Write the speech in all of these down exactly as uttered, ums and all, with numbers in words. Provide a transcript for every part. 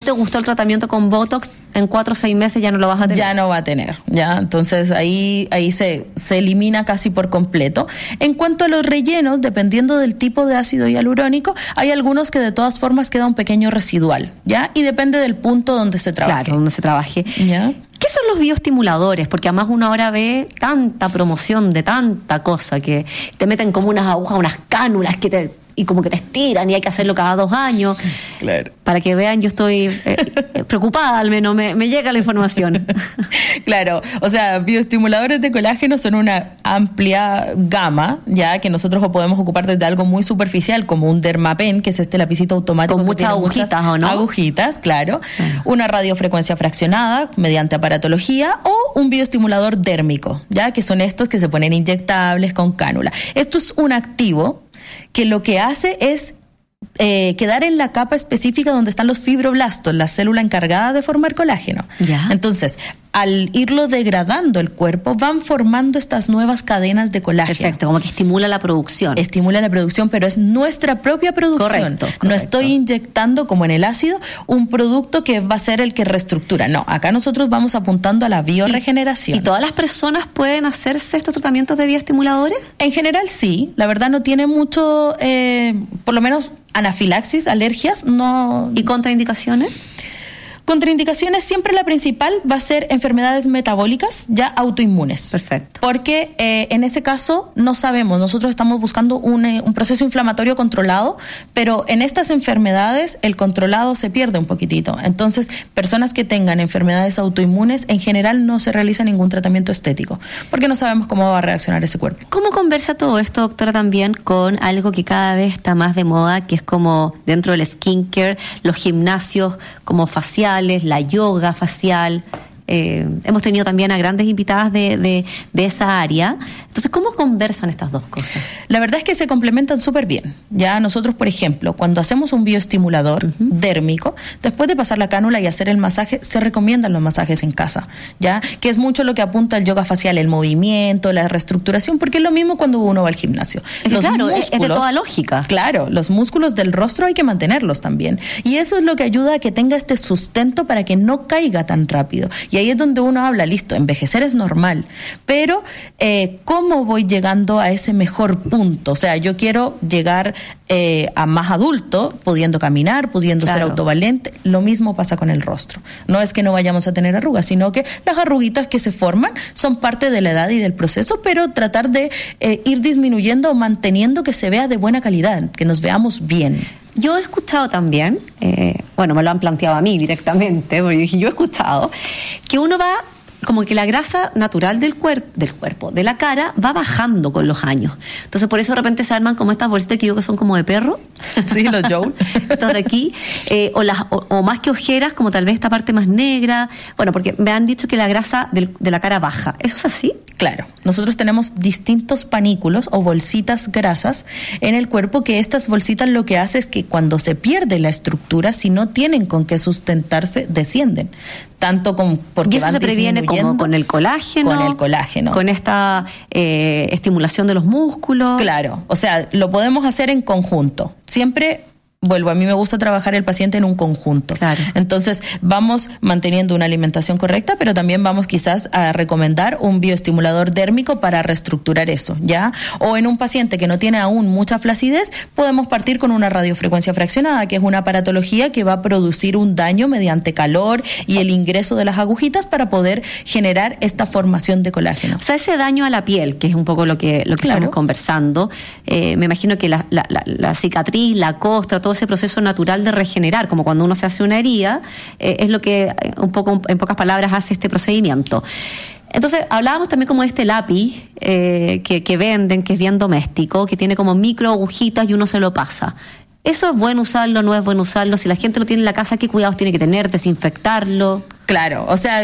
te gustó el tratamiento con Botox, en cuatro o seis meses ya no lo vas a tener. Ya no va a tener, ya. Entonces ahí, ahí se, se elimina casi por completo. En cuanto a los rellenos, dependiendo del tipo de ácido hialurónico, hay algunos que de todas formas queda un pequeño residual, ¿ya? Y depende del punto donde se trabaje. Claro, donde se trabaje. ¿Ya? ¿Qué son los bioestimuladores? Porque además uno ahora ve tanta promoción de tanta cosa que te meten como unas agujas, unas cánulas que te... y como que te estiran y hay que hacerlo cada dos años. Claro. Para que vean, yo estoy eh, preocupada, al menos me, me llega la información. Claro, o sea, bioestimuladores de colágeno son una amplia gama, ya que nosotros podemos ocupar desde algo muy superficial, como un Dermapen, que es este lapicito automático. Con muchas agujitas, ¿o no? Agujitas, claro. Ah. Una radiofrecuencia fraccionada mediante aparatología o un bioestimulador dérmico, ya que son estos que se ponen inyectables con cánula. Esto es un activo que lo que hace es eh, quedar en la capa específica donde están los fibroblastos, la célula encargada de formar colágeno. Ya. Entonces, al irlo degradando el cuerpo, van formando estas nuevas cadenas de colágeno. Perfecto, como que estimula la producción. Estimula la producción, pero es nuestra propia producción. Correcto, correcto. No estoy inyectando, como en el ácido, un producto que va a ser el que reestructura. No, acá nosotros vamos apuntando a la bioregeneración. ¿Y, y todas las personas pueden hacerse estos tratamientos de bioestimuladores? En general sí, la verdad no tiene mucho, eh, por lo menos anafilaxis, alergias, no. ¿Y contraindicaciones? Contraindicaciones, siempre la principal va a ser enfermedades metabólicas ya autoinmunes. Perfecto. Porque eh, en ese caso no sabemos, nosotros estamos buscando un, eh, un proceso inflamatorio controlado, pero en estas enfermedades el controlado se pierde un poquitito. Entonces, personas que tengan enfermedades autoinmunes, en general no se realiza ningún tratamiento estético, porque no sabemos cómo va a reaccionar ese cuerpo. ¿Cómo conversa todo esto, doctora, también con algo que cada vez está más de moda, que es como dentro del skincare, los gimnasios como faciales, la yoga facial? Eh, hemos tenido también a grandes invitadas de, de, de esa área. Entonces, ¿cómo conversan estas dos cosas? La verdad es que se complementan súper bien. Ya nosotros, por ejemplo, cuando hacemos un bioestimulador uh-huh. dérmico, después de pasar la cánula y hacer el masaje, se recomiendan los masajes en casa, ya que es mucho lo que apunta el yoga facial, el movimiento, la reestructuración, porque es lo mismo cuando uno va al gimnasio. Es los claro, músculos, es de toda lógica. Claro, los músculos del rostro hay que mantenerlos también. Y eso es lo que ayuda a que tenga este sustento para que no caiga tan rápido. Y ahí es donde uno habla, listo, envejecer es normal, pero eh, ¿cómo voy llegando a ese mejor punto? O sea, yo quiero llegar eh, a más adulto, pudiendo caminar, pudiendo claro. ser autovalente. Lo mismo pasa con el rostro. No es que no vayamos a tener arrugas, sino que las arruguitas que se forman son parte de la edad y del proceso, pero tratar de eh, ir disminuyendo o manteniendo que se vea de buena calidad, que nos veamos bien. Yo he escuchado también, eh, bueno, me lo han planteado a mí directamente, porque yo dije, yo he escuchado que uno va, como que la grasa natural del, cuer- del cuerpo, de la cara, va bajando con los años. Entonces, por eso de repente se arman como estas bolsitas que yo que son como de perro. Sí, los Joe. Estos de aquí, eh, o, las, o, o más que ojeras, como tal vez esta parte más negra. Bueno, porque me han dicho que la grasa del, de la cara baja. ¿Eso es así? Claro, nosotros tenemos distintos panículos o bolsitas grasas en el cuerpo, que estas bolsitas lo que hace es que cuando se pierde la estructura, si no tienen con qué sustentarse, descienden. Tanto con porque y eso van se previene como con el colágeno. Con el colágeno. Con esta eh, estimulación de los músculos. Claro, o sea, lo podemos hacer en conjunto. Siempre... Vuelvo, a mí me gusta trabajar el paciente en un conjunto. Claro. Entonces, vamos manteniendo una alimentación correcta, pero también vamos quizás a recomendar un bioestimulador dérmico para reestructurar eso, ¿ya? O en un paciente que no tiene aún mucha flacidez, podemos partir con una radiofrecuencia fraccionada, que es una aparatología que va a producir un daño mediante calor y el ingreso de las agujitas para poder generar esta formación de colágeno. O sea, ese daño a la piel, que es un poco lo que, lo que claro. estamos conversando, eh, me imagino que la, la, la, la cicatriz, la costra, todo ese proceso natural de regenerar, como cuando uno se hace una herida, eh, es lo que un poco, en pocas palabras, hace este procedimiento. Entonces, hablábamos también como de este lápiz eh, que, que venden, que es bien doméstico, que tiene como micro agujitas y uno se lo pasa. ¿Eso es bueno usarlo, no es bueno usarlo? Si la gente lo tiene en la casa, ¿qué cuidados tiene que tener? ¿Desinfectarlo? Claro, o sea...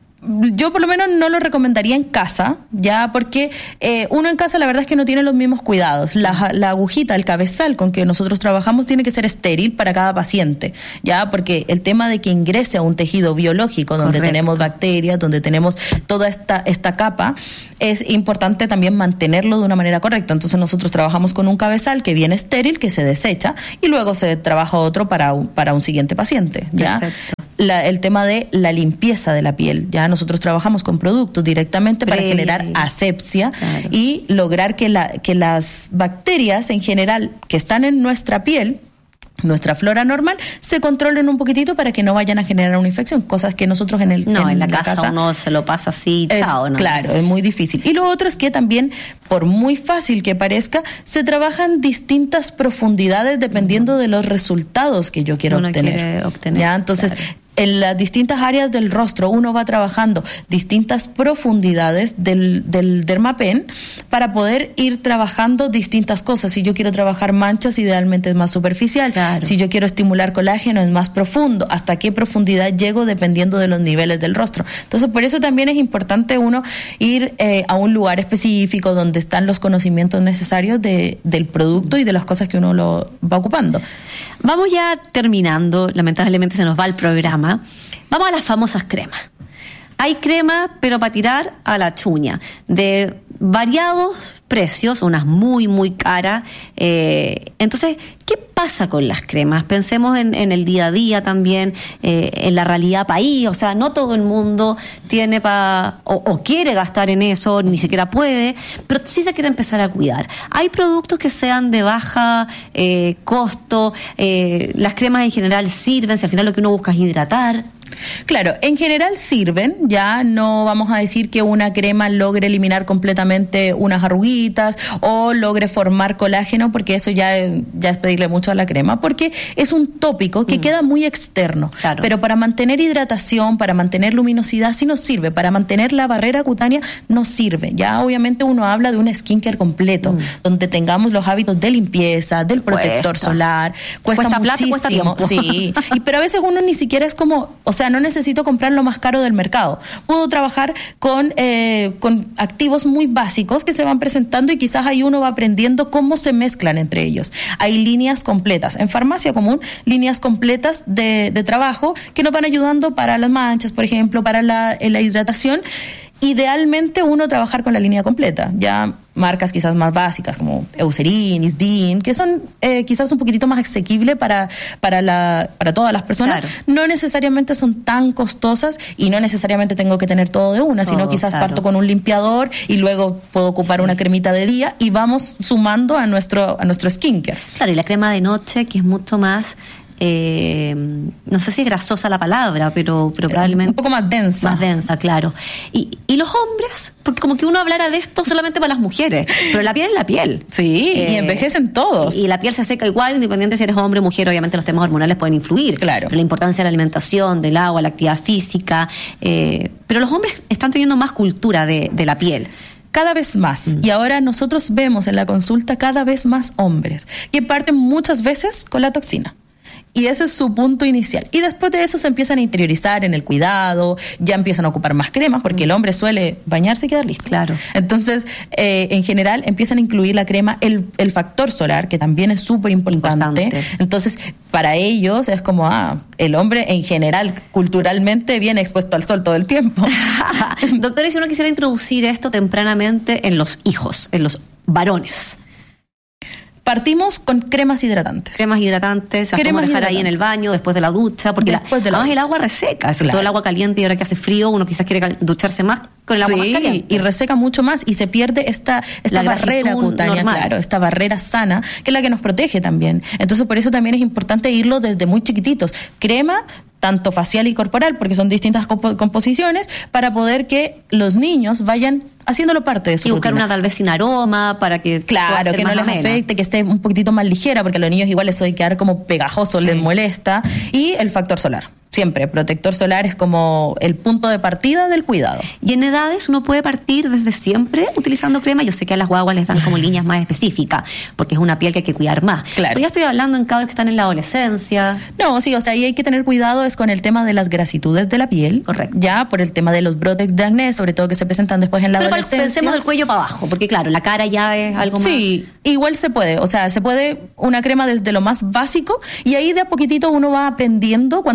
Yo por lo menos no lo recomendaría en casa, ya, porque eh, uno en casa la verdad es que no tiene los mismos cuidados. La, la agujita, el cabezal con que nosotros trabajamos tiene que ser estéril para cada paciente, ya, porque el tema de que ingrese a un tejido biológico donde Correcto. tenemos bacterias, donde tenemos toda esta, esta capa, es importante también mantenerlo de una manera correcta. Entonces nosotros trabajamos con un cabezal que viene estéril, que se desecha y luego se trabaja otro para un, para un siguiente paciente, ya. Perfecto. La, el tema de la limpieza de la piel. Ya nosotros trabajamos con productos directamente para Previa, generar asepsia, claro, y lograr que, la, que las bacterias en general que están en nuestra piel, nuestra flora normal, se controlen un poquitito para que no vayan a generar una infección, cosas que nosotros en el no en en la, la casa, casa uno se lo pasa así, es, chao, ¿no? Claro, es muy difícil. Y lo otro es que también, por muy fácil que parezca, se trabajan distintas profundidades dependiendo uh-huh. de los resultados que yo quiero uno obtener. Quiere obtener. ¿Ya? Entonces, claro, en las distintas áreas del rostro uno va trabajando distintas profundidades del, del Dermapen para poder ir trabajando distintas cosas. Si yo quiero trabajar manchas, idealmente es más superficial. Claro. Si yo quiero estimular colágeno, es más profundo. ¿Hasta qué profundidad llego dependiendo de los niveles del rostro? Entonces, por eso también es importante uno ir eh, a un lugar específico donde están los conocimientos necesarios de, del producto y de las cosas que uno lo va ocupando. Vamos ya terminando, lamentablemente se nos va el programa. Vamos a las famosas cremas. Hay crema, pero para tirar a la chuña, de variados precios, unas muy, muy caras. Eh, entonces, ¿qué pasa con las cremas? Pensemos en, en el día a día también, eh, en la realidad país. O sea, no todo el mundo tiene para o, o quiere gastar en eso, ni siquiera puede, pero sí se quiere empezar a cuidar. Hay productos que sean de baja eh, costo, eh, las cremas en general sirven, si al final lo que uno busca es hidratar. Claro, en general sirven, ya no vamos a decir que una crema logre eliminar completamente unas arruguitas o logre formar colágeno, porque eso ya, ya es pedirle mucho a la crema, porque es un tópico que mm. queda muy externo, claro, pero para mantener hidratación, para mantener luminosidad sí nos sirve, para mantener la barrera cutánea nos sirve. Ya obviamente uno habla de un skincare completo, mm. donde tengamos los hábitos de limpieza, del protector cuesta. solar, cuesta, cuesta muchísimo, plata, cuesta tiempo. Sí, y pero a veces uno ni siquiera es como, o sea, no necesito comprar lo más caro del mercado. Puedo trabajar con, eh, con activos muy básicos que se van presentando y quizás ahí uno va aprendiendo cómo se mezclan entre ellos. Hay líneas completas. En farmacia común, líneas completas de, de trabajo que nos van ayudando para las manchas, por ejemplo, para la, la hidratación. Idealmente uno trabajar con la línea completa, ya marcas quizás más básicas como Eucerin, Isdin, que son eh, quizás un poquitito más asequibles para, para, la, para todas las personas, claro, no necesariamente son tan costosas y no necesariamente tengo que tener todo de una, todo, sino quizás claro, parto con un limpiador y luego puedo ocupar sí. una cremita de día y vamos sumando a nuestro, a nuestro skincare. Claro, y la crema de noche que es mucho más... Eh, no sé si es grasosa la palabra, pero, pero probablemente... Un poco más densa. Más densa, claro. Y, y los hombres, porque como que uno hablara de esto solamente para las mujeres, pero la piel es la piel. Sí, eh, y envejecen todos. Y, y la piel se seca igual, independiente si eres hombre o mujer, obviamente los temas hormonales pueden influir. Claro. Pero la importancia de la alimentación, del agua, la actividad física. Eh, pero los hombres están teniendo más cultura de, de la piel. Cada vez más. Mm. Y ahora nosotros vemos en la consulta cada vez más hombres que parten muchas veces con la toxina. Y ese es su punto inicial. Y después de eso se empiezan a interiorizar en el cuidado, ya empiezan a ocupar más cremas, porque mm. el hombre suele bañarse y quedar listo. Claro. Entonces, eh, en general, empiezan a incluir la crema, el, el factor solar, que también es súper importante. importante. Entonces, para ellos es como, ah, el hombre en general, culturalmente, viene expuesto al sol todo el tiempo. Doctora, y si uno quisiera introducir esto tempranamente en los hijos, en los varones... Partimos con cremas hidratantes. Cremas hidratantes, se las podemos dejar ahí en el baño, después de la ducha, porque la, de la además ducha. El agua reseca, sobre claro. todo el agua caliente, y ahora que hace frío, uno quizás quiere ducharse más con el agua sí, más caliente. Y reseca mucho más, y se pierde esta, esta barrera cutánea, normal. Claro, esta barrera sana, que es la que nos protege también. Entonces, por eso también es importante irlo desde muy chiquititos. Crema, tanto facial y corporal, porque son distintas comp- composiciones, para poder que los niños vayan haciéndolo parte de su y buscar rutina. Una tal vez sin aroma para que claro que no les amena. Afecte, que esté un poquitito más ligera, porque a los niños igual eso de quedar como pegajoso sí. les molesta. Y el factor solar. Siempre, protector solar es como el punto de partida del cuidado. ¿Y en edades uno puede partir desde siempre utilizando crema? Yo sé que a las guaguas les dan como líneas más específicas, porque es una piel que hay que cuidar más. Claro. Pero ya estoy hablando en cabros que están en la adolescencia. No, sí, o sea, ahí hay que tener cuidado es con el tema de las grasitudes de la piel. Correcto. Ya, por el tema de los brotes de acné, sobre todo que se presentan después en la Pero adolescencia. Pero pensemos del cuello para abajo, porque claro, la cara ya es algo más... Sí, igual se puede, o sea, se puede una crema desde lo más básico y ahí de a poquitito uno va aprendiendo cuando va probando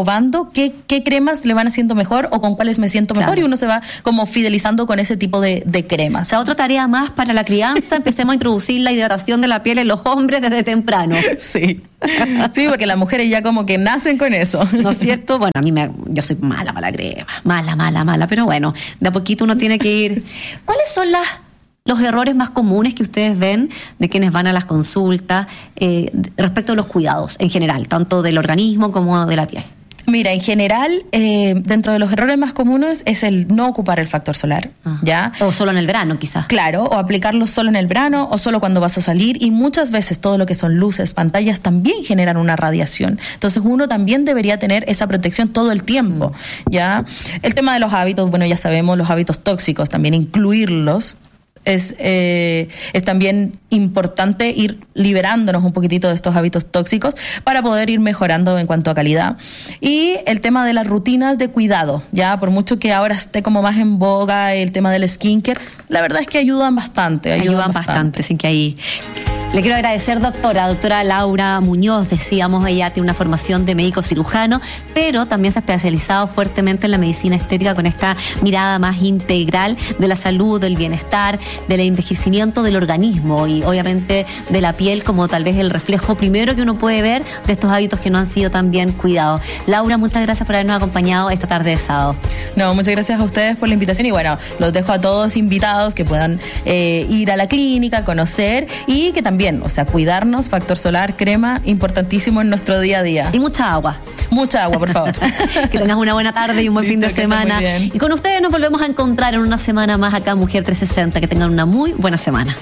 probando qué, qué cremas le van haciendo mejor o con cuáles me siento mejor, claro. Y uno se va como fidelizando con ese tipo de, de cremas. O sea, otra tarea más para la crianza, empecemos a introducir la hidratación de la piel en los hombres desde temprano. Sí, sí, porque las mujeres ya como que nacen con eso. ¿No es cierto? Bueno, a mí me, yo soy mala para la crema, mala, mala, mala, pero bueno, de a poquito uno tiene que ir. ¿Cuáles son las los errores más comunes que ustedes ven de quienes van a las consultas eh, respecto a los cuidados en general, tanto del organismo como de la piel? Mira, en general, eh, dentro de los errores más comunes es el no ocupar el factor solar, ah, ¿ya? O solo en el verano, quizás. Claro, o aplicarlo solo en el verano o solo cuando vas a salir, y muchas veces todo lo que son luces, pantallas también generan una radiación. Entonces uno también debería tener esa protección todo el tiempo, mm. ¿ya? El tema de los hábitos, bueno, ya sabemos, los hábitos tóxicos, también incluirlos. Es, eh, es también importante ir liberándonos un poquitito de estos hábitos tóxicos para poder ir mejorando en cuanto a calidad. Y el tema de las rutinas de cuidado, ya por mucho que ahora esté como más en boga el tema del skincare, la verdad es que ayudan bastante. Ayudan, ayudan bastante, bastante, sin que ahí... Le quiero agradecer, doctora, doctora Laura Muñoz, decíamos, ella tiene una formación de médico cirujano, pero también se ha especializado fuertemente en la medicina estética con esta mirada más integral de la salud, del bienestar, del envejecimiento del organismo y obviamente de la piel como tal vez el reflejo primero que uno puede ver de estos hábitos que no han sido tan bien cuidados. Laura, muchas gracias por habernos acompañado esta tarde de sábado. No, muchas gracias a ustedes por la invitación y bueno, los dejo a todos invitados que puedan eh, ir a la clínica, conocer y que también Bien, o sea, cuidarnos, factor solar, crema, importantísimo en nuestro día a día. Y mucha agua. Mucha agua, por favor. Que tengas una buena tarde y un buen Listo, fin de semana. Y con ustedes nos volvemos a encontrar en una semana más acá, Mujer trescientos sesenta. Que tengan una muy buena semana.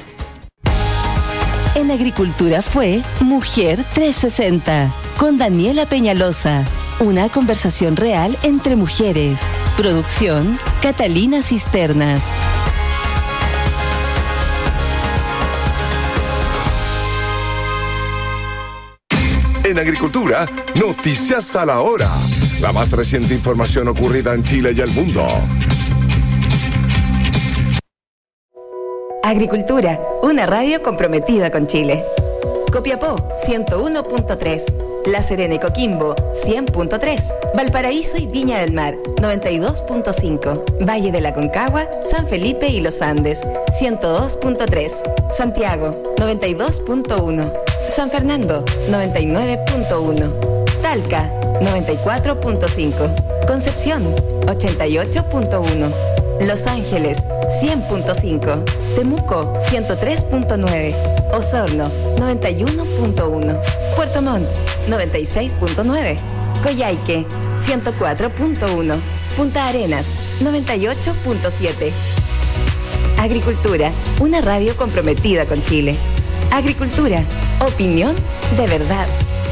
En Agricultura fue Mujer trescientos sesenta, con Daniela Peñalosa. Una conversación real entre mujeres. Producción, Catalina Cisternas. En Agricultura, noticias a la hora. La más reciente información ocurrida en Chile y el mundo. Agricultura, una radio comprometida con Chile. Copiapó, ciento uno punto tres. La Serena y Coquimbo, cien punto tres. Valparaíso y Viña del Mar, noventa y dos punto cinco. Valle de la Concagua, San Felipe y Los Andes, ciento dos punto tres. Santiago, noventa y dos punto uno. San Fernando, noventa y nueve punto uno. Talca, noventa y cuatro punto cinco. Concepción, ochenta y ocho punto uno. Los Ángeles, cien punto cinco. Temuco, ciento tres punto nueve. Osorno, noventa y uno punto uno. Puerto Montt, noventa y seis punto nueve. Coyhaique, ciento cuatro punto uno. Punta Arenas, noventa y ocho punto siete. Agricultura, una radio comprometida con Chile. Agricultura, opinión de verdad.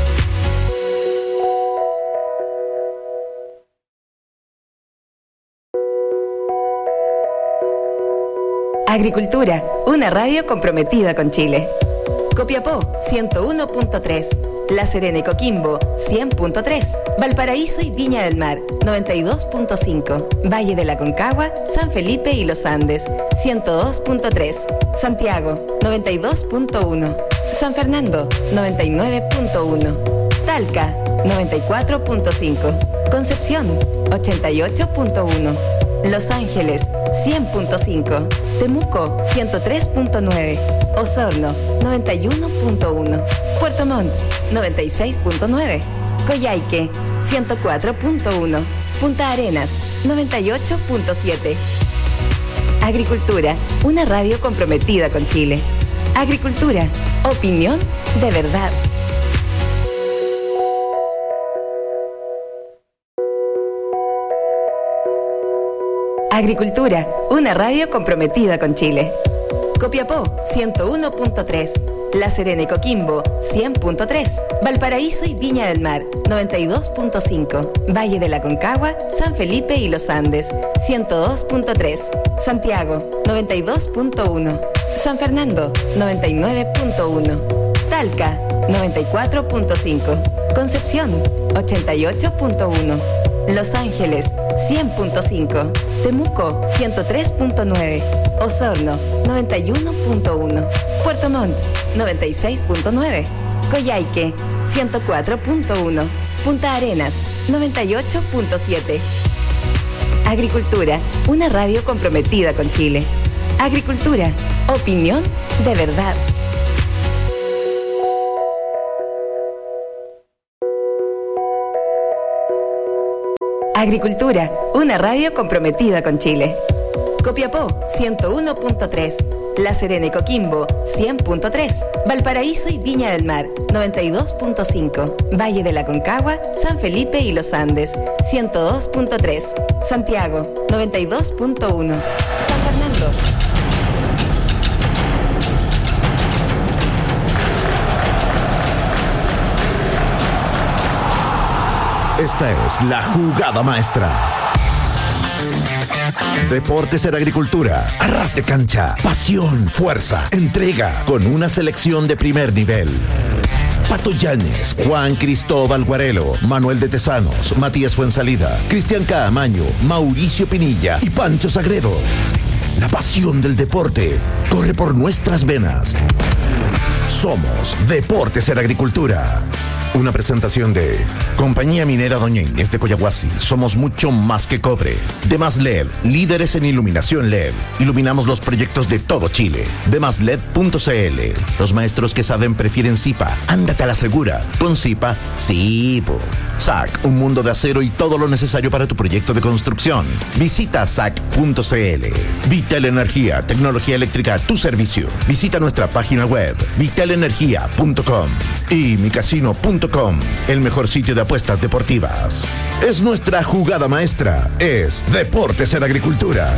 Agricultura, una radio comprometida con Chile. Copiapó, ciento uno punto tres. La Serena y Coquimbo, cien punto tres. Valparaíso y Viña del Mar, noventa y dos punto cinco. Valle de la Concagua, San Felipe y Los Andes, ciento dos punto tres. Santiago, noventa y dos punto uno. San Fernando, noventa y nueve punto uno. Talca, noventa y cuatro punto cinco. Concepción, ochenta y ocho punto uno. Los Ángeles, cien punto cinco. Temuco, ciento tres punto nueve. Osorno, noventa y uno punto uno. Puerto Montt, noventa y seis punto nueve. Coyhaique, ciento cuatro punto uno. Punta Arenas, noventa y ocho punto siete. Agricultura, una radio comprometida con Chile. Agricultura, opinión de verdad. Agricultura, una radio comprometida con Chile. Copiapó, ciento uno punto tres. La Serena y Coquimbo, cien punto tres. Valparaíso y Viña del Mar, noventa y dos punto cinco. Valle de la Concagua, San Felipe y Los Andes, ciento dos punto tres. Santiago, noventa y dos punto uno. San Fernando, noventa y nueve punto uno. Talca, noventa y cuatro punto cinco. Concepción, ochenta y ocho punto uno. Los Ángeles, cien punto cinco. Temuco, ciento tres punto nueve. Osorno, noventa y uno punto uno. Puerto Montt, noventa y seis punto nueve. Coyhaique, ciento cuatro punto uno. Punta Arenas, noventa y ocho punto siete. Agricultura, una radio comprometida con Chile. Agricultura, opinión de verdad. Agricultura, una radio comprometida con Chile. Copiapó, ciento uno punto tres. La Serena y Coquimbo, cien punto tres. Valparaíso y Viña del Mar, noventa y dos punto cinco. Valle de la Concagua, San Felipe y Los Andes, ciento dos punto tres. Santiago, noventa y dos punto uno. San Fernando. Esta es la jugada maestra. Deportes en Agricultura, arras de cancha, pasión, fuerza, entrega, con una selección de primer nivel. Pato Yáñez, Juan Cristóbal Guarelo, Manuel de Tesanos, Matías Fuensalida, Cristian Caamaño, Mauricio Pinilla y Pancho Sagredo. La pasión del deporte corre por nuestras venas. Somos Deportes en Agricultura. Una presentación de Compañía Minera Doña Inés de Coyahuasi. Somos mucho más que cobre. Demás L E D, líderes en iluminación L E D. Iluminamos los proyectos de todo Chile. Demás L E D punto c l. Los maestros que saben prefieren Zipa. Ándate a la segura. Con Zipa, sí, po. S A C, un mundo de acero y todo lo necesario para tu proyecto de construcción. Visita S A C punto c l. Vital Energía, tecnología eléctrica a tu servicio. Visita nuestra página web, vital energía punto com. Y micasino punto com, el mejor sitio de apuestas deportivas. Es nuestra jugada maestra, es Deportes en Agricultura.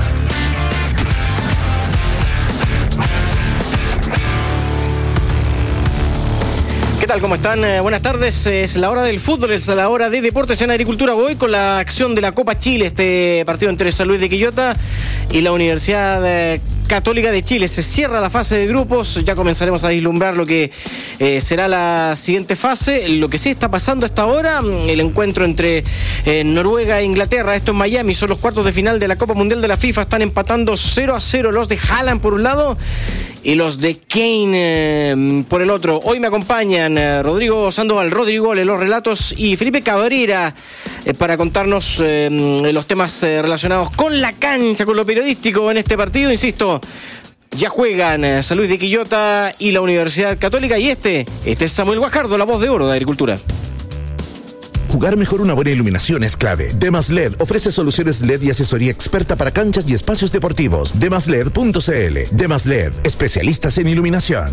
¿Qué tal? ¿Cómo están? Eh, buenas tardes. Es la hora del fútbol, es la hora de Deportes en Agricultura. Voy con la acción de la Copa Chile, este partido entre San Luis de Quillota y la Universidad eh, Católica de Chile. Se cierra la fase de grupos, ya comenzaremos a vislumbrar lo que eh, será la siguiente fase. Lo que sí está pasando hasta ahora, el encuentro entre eh, Noruega e Inglaterra, esto en Miami, son los cuartos de final de la Copa Mundial de la FIFA, están empatando cero a cero los de Haaland por un lado y los de Kane eh, por el otro. Hoy me acompañan eh, Rodrigo Sandoval, Rodrigo de los relatos y Felipe Cabrera eh, para contarnos eh, los temas eh, relacionados con la cancha, con lo periodístico en este partido. Insisto, ya juegan eh, San Luis de Quillota y la Universidad Católica, y este, este es Samuel Guajardo, la voz de oro de Agricultura. Jugar mejor, una buena iluminación es clave. Demás L E D ofrece soluciones L E D y asesoría experta para canchas y espacios deportivos. Demás L E D punto c l. Demás L E D, especialistas en iluminación.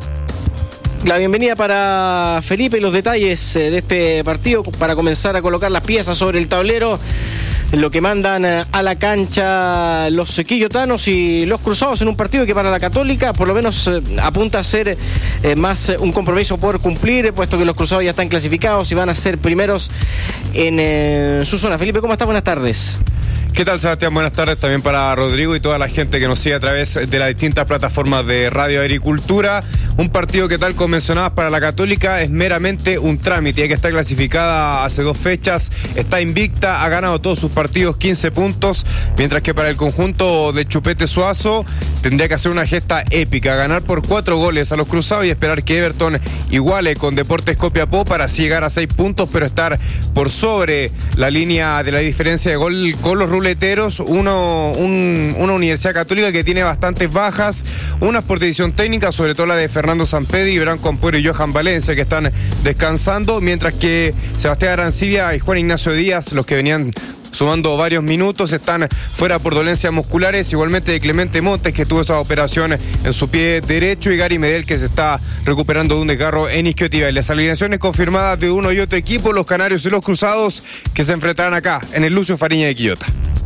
La bienvenida para Felipe y los detalles de este partido para comenzar a colocar las piezas sobre el tablero. Lo que mandan a la cancha los quillotanos y los cruzados en un partido que para la Católica por lo menos eh, apunta a ser eh, más un compromiso por cumplir, puesto que los cruzados ya están clasificados y van a ser primeros en eh, su zona. Felipe, ¿cómo estás? Buenas tardes. ¿Qué tal, Sebastián? Buenas tardes también para Rodrigo y toda la gente que nos sigue a través de las distintas plataformas de Radio Agricultura. Un partido que, tal como mencionabas, para la Católica es meramente un trámite, ya que está clasificada hace dos fechas, está invicta, ha ganado todos sus partidos, quince puntos, mientras que para el conjunto de Chupete Suazo tendría que hacer una gesta épica, ganar por cuatro goles a los cruzados y esperar que Everton iguale con Deportes Copiapó para así llegar a seis puntos, pero estar por sobre la línea de la diferencia de gol con los ruleteros. Uno, un, una Universidad Católica que tiene bastantes bajas, unas por decisión técnica, sobre todo la de Fernando Sampedri, Verán Compuero y Johan Valencia, que están descansando, mientras que Sebastián Arancibia y Juan Ignacio Díaz, los que venían sumando varios minutos, están fuera por dolencias musculares, igualmente de Clemente Montes, que tuvo esa operación en su pie derecho, y Gary Medel, que se está recuperando de un desgarro en isquiotibial. Las alineaciones confirmadas de uno y otro equipo, los canarios y los cruzados, que se enfrentarán acá en el Lucio Fariña de Quillota.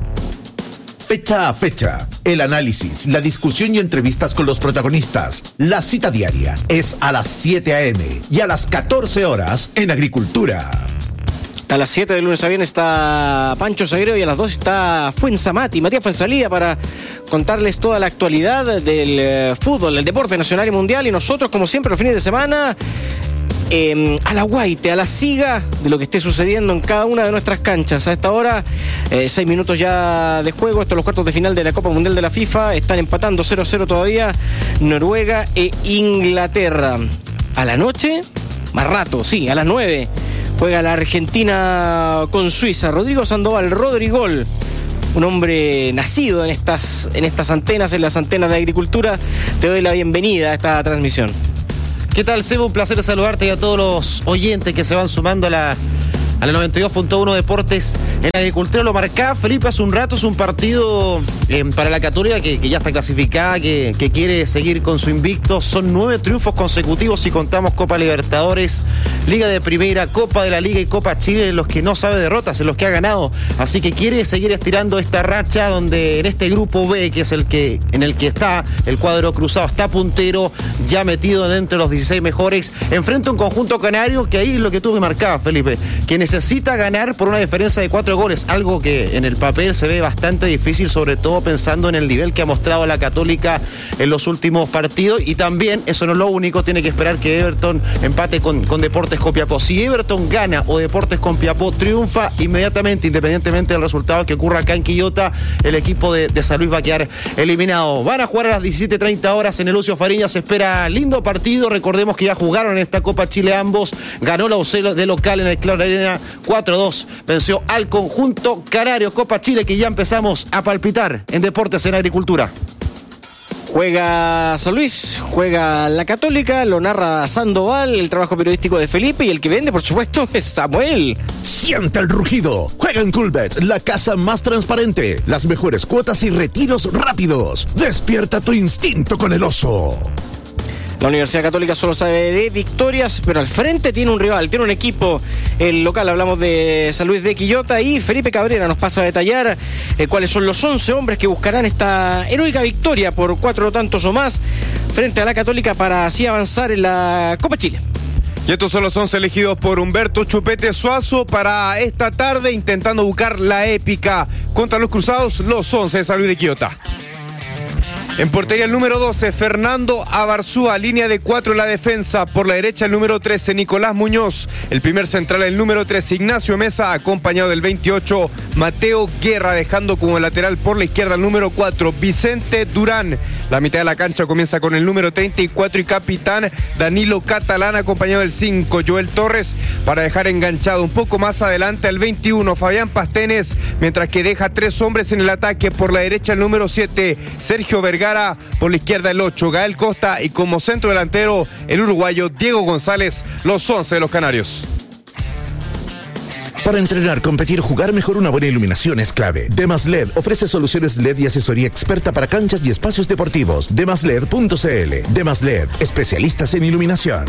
Fecha a fecha, el análisis, la discusión y entrevistas con los protagonistas. La cita diaria es a las siete a eme y a las catorce horas en Agricultura. A las siete de lunes a viernes está Pancho Sagredo y a las dos está Fuenzamati, Matías Fuensalida, para contarles toda la actualidad del eh, fútbol, del deporte nacional y mundial. Y nosotros, como siempre, los fines de semana, eh, a la guaite, a la siga de lo que esté sucediendo en cada una de nuestras canchas. A esta hora, eh, seis minutos ya de juego. Estos son los cuartos de final de la Copa Mundial de la FIFA. Están empatando cero a cero todavía Noruega e Inglaterra. A la noche, más rato, sí, a las nueve. Juega la Argentina con Suiza. Rodrigo Sandoval, Rodrigol, un hombre nacido en estas, en estas antenas, en las antenas de agricultura. Te doy la bienvenida a esta transmisión. ¿Qué tal, Sebo? Un placer saludarte y a todos los oyentes que se van sumando a la, a la noventa y dos punto uno Deportes en Agricultura. Lo marcaba Felipe hace un rato, es un partido eh, para la Católica que, que ya está clasificada, que, que quiere seguir con su invicto. Son nueve triunfos consecutivos si contamos Copa Libertadores, Liga de Primera, Copa de la Liga y Copa Chile, en los que no sabe derrotas, en los que ha ganado. Así que quiere seguir estirando esta racha, donde en este grupo B, que es el que en el que está el cuadro cruzado, está puntero, ya metido dentro de los dieciséis mejores. Enfrenta un conjunto canario que ahí es lo que tú me marcabas, Felipe, que necesita ganar por una diferencia de cuatro goles, algo que en el papel se ve bastante difícil, sobre todo pensando en el nivel que ha mostrado la Católica en los últimos partidos. Y también, eso no es lo único, tiene que esperar que Everton empate con, con Deportes Copiapó. Si Everton gana o Deportes Copiapó triunfa, inmediatamente, independientemente del resultado que ocurra acá en Quillota, el equipo de, de San Luis va a quedar eliminado. Van a jugar a las diecisiete treinta horas en el Lucio Fariña. Se espera lindo partido. Recordemos que ya jugaron en esta Copa Chile ambos. Ganó la U C de local en el Claro Arena cuatro dos. Venció al conjunto canario. Copa Chile que ya empezamos a palpitar en Deportes en Agricultura. Juega San Luis, juega la Católica, lo narra Sandoval, el trabajo periodístico de Felipe, y el que vende, por supuesto, es Samuel. Siente el rugido. Juega en Coolbet, la casa más transparente. Las mejores cuotas y retiros rápidos. Despierta tu instinto con el oso. La Universidad Católica solo sabe de victorias, pero al frente tiene un rival, tiene un equipo, el local. Hablamos de San Luis de Quillota y Felipe Cabrera nos pasa a detallar eh, cuáles son los once hombres que buscarán esta heroica victoria por cuatro tantos o más frente a la Católica para así avanzar en la Copa Chile. Y estos son los once elegidos por Humberto Chupete Suazo para esta tarde, intentando buscar la épica contra los cruzados, los once de San Luis de Quillota. En portería el número doce, Fernando Abarzúa, línea de cuatro en la defensa. Por la derecha el número trece, Nicolás Muñoz. El primer central el número trece, Ignacio Mesa, acompañado del veintiocho, Mateo Guerra, dejando como lateral por la izquierda el número cuatro, Vicente Durán. La mitad de la cancha comienza con el número treinta y cuatro y capitán Danilo Catalán, acompañado del cinco, Joel Torres, para dejar enganchado un poco más adelante al veintiuno, Fabián Pastenes, mientras que deja tres hombres en el ataque. Por la derecha el número siete, Sergio Vergara. Por la izquierda el ocho, Gael Costa, y como centro delantero el uruguayo Diego González, los once de los canarios. Para entrenar, competir, jugar mejor, una buena iluminación es clave. Demas L E D ofrece soluciones L E D y asesoría experta para canchas y espacios deportivos. demas led punto cl. Demas L E D, especialistas en iluminación.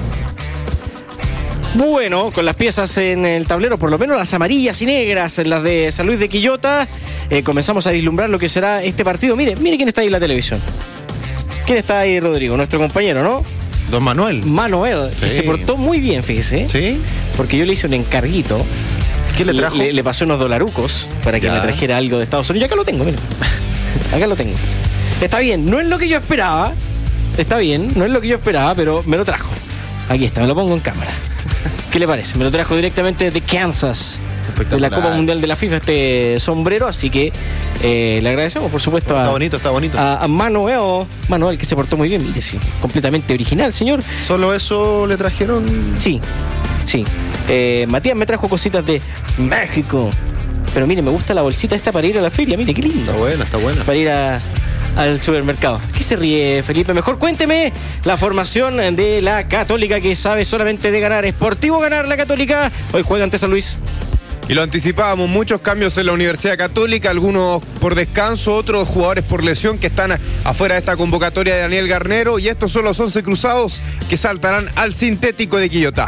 Bueno, con las piezas en el tablero, por lo menos las amarillas y negras, las de San Luis de Quillota, eh, comenzamos a vislumbrar lo que será este partido. Mire, mire quién está ahí en la televisión. ¿Quién está ahí, Rodrigo? Nuestro compañero, ¿no? Don Manuel. Manuel, sí. Que se portó muy bien, fíjese. Sí. Porque yo le hice un encarguito. ¿Qué le trajo? Le, le pasé unos dolarucos para que ya. me trajera algo de Estados Unidos. Y acá lo tengo, mire. Acá lo tengo. Está bien, no es lo que yo esperaba. Está bien, no es lo que yo esperaba, pero me lo trajo. Aquí está, me lo pongo en cámara. ¿Qué le parece? Me lo trajo directamente de Kansas, de la Copa Mundial de la FIFA, este sombrero, así que eh, le agradecemos, por supuesto, a, está bonito, está bonito. a, a Manuel, Manuel, que se portó muy bien, mire, sí, completamente original, señor. ¿Solo eso le trajeron? Sí, sí. Eh, Matías me trajo cositas de México, pero mire, me gusta la bolsita esta para ir a la feria, mire, qué lindo. Está buena, está buena. Para ir a... al supermercado. ¿Qué se ríe, Felipe? Mejor cuénteme la formación de la Católica, que sabe solamente de ganar. Sportivo ganar la Católica. Hoy juega ante San Luis. Y lo anticipábamos, muchos cambios en la Universidad Católica, algunos por descanso, otros jugadores por lesión que están afuera de esta convocatoria de Daniel Garnero. Y estos son los once cruzados que saltarán al sintético de Quillota.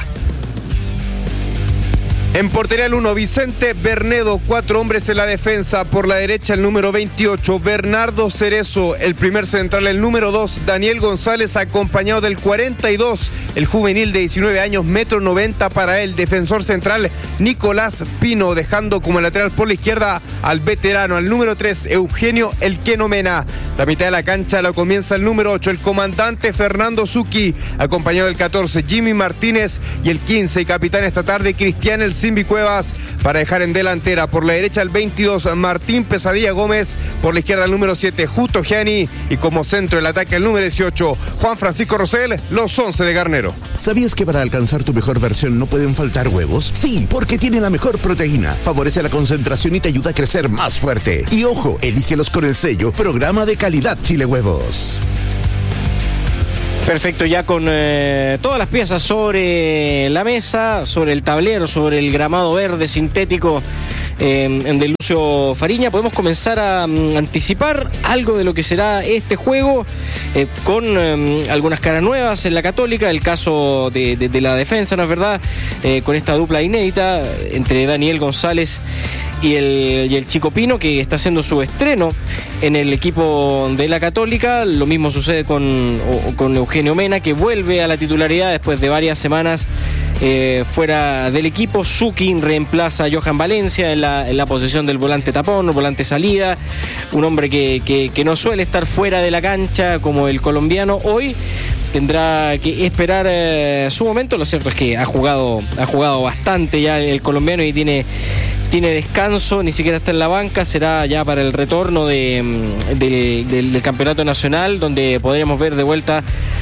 En portería el uno, Vicente Bernedo, cuatro hombres en la defensa. Por la derecha el número veintiocho, Bernardo Cerezo. El primer central el número dos, Daniel González, acompañado del cuarenta y dos, el juvenil de diecinueve años, metro noventa para él. Defensor central Nicolás Pino, dejando como lateral por la izquierda al veterano, al número tres, Eugenio El Queno Mena. La mitad de la cancha la comienza el número ocho, el comandante Fernando Zucchi, acompañado del catorce, Jimmy Martínez, y el quince y capitán esta tarde, Cristian El Simbi Cuevas para dejar en delantera. Por la derecha el veintidós, Martín Pesadilla Gómez. Por la izquierda el número siete, Justo Gianni. Y como centro del ataque el número dieciocho, Juan Francisco Rosell, los once de Garnero. ¿Sabías que para alcanzar tu mejor versión no pueden faltar huevos? Sí, porque tiene la mejor proteína. Favorece la concentración y te ayuda a crecer más fuerte. Y ojo, elígelos con el sello Programa de Calidad Chile Huevos. Perfecto, ya con eh, todas las piezas sobre la mesa, sobre el tablero, sobre el gramado verde sintético eh, de Lucio Fariña, podemos comenzar a um, anticipar algo de lo que será este juego eh, con um, algunas caras nuevas en la Católica, el caso de, de, de la defensa, ¿no es verdad? Eh, con esta dupla inédita entre Daniel González y el, y el Chico Pino, que está haciendo su estreno en el equipo de la Católica. Lo mismo sucede con, o, con Eugenio Mena, que vuelve a la titularidad después de varias semanas eh, fuera del equipo. Zucchi reemplaza a Johan Valencia en la, en la posición del volante tapón, volante salida, un hombre que, que, que no suele estar fuera de la cancha como el colombiano. Hoy tendrá que esperar eh, su momento. Lo cierto es que ha jugado, ha jugado bastante ya el colombiano y tiene Tiene descanso, ni siquiera está en la banca. Será ya para el retorno de, de, de, del campeonato nacional, donde podremos ver de vuelta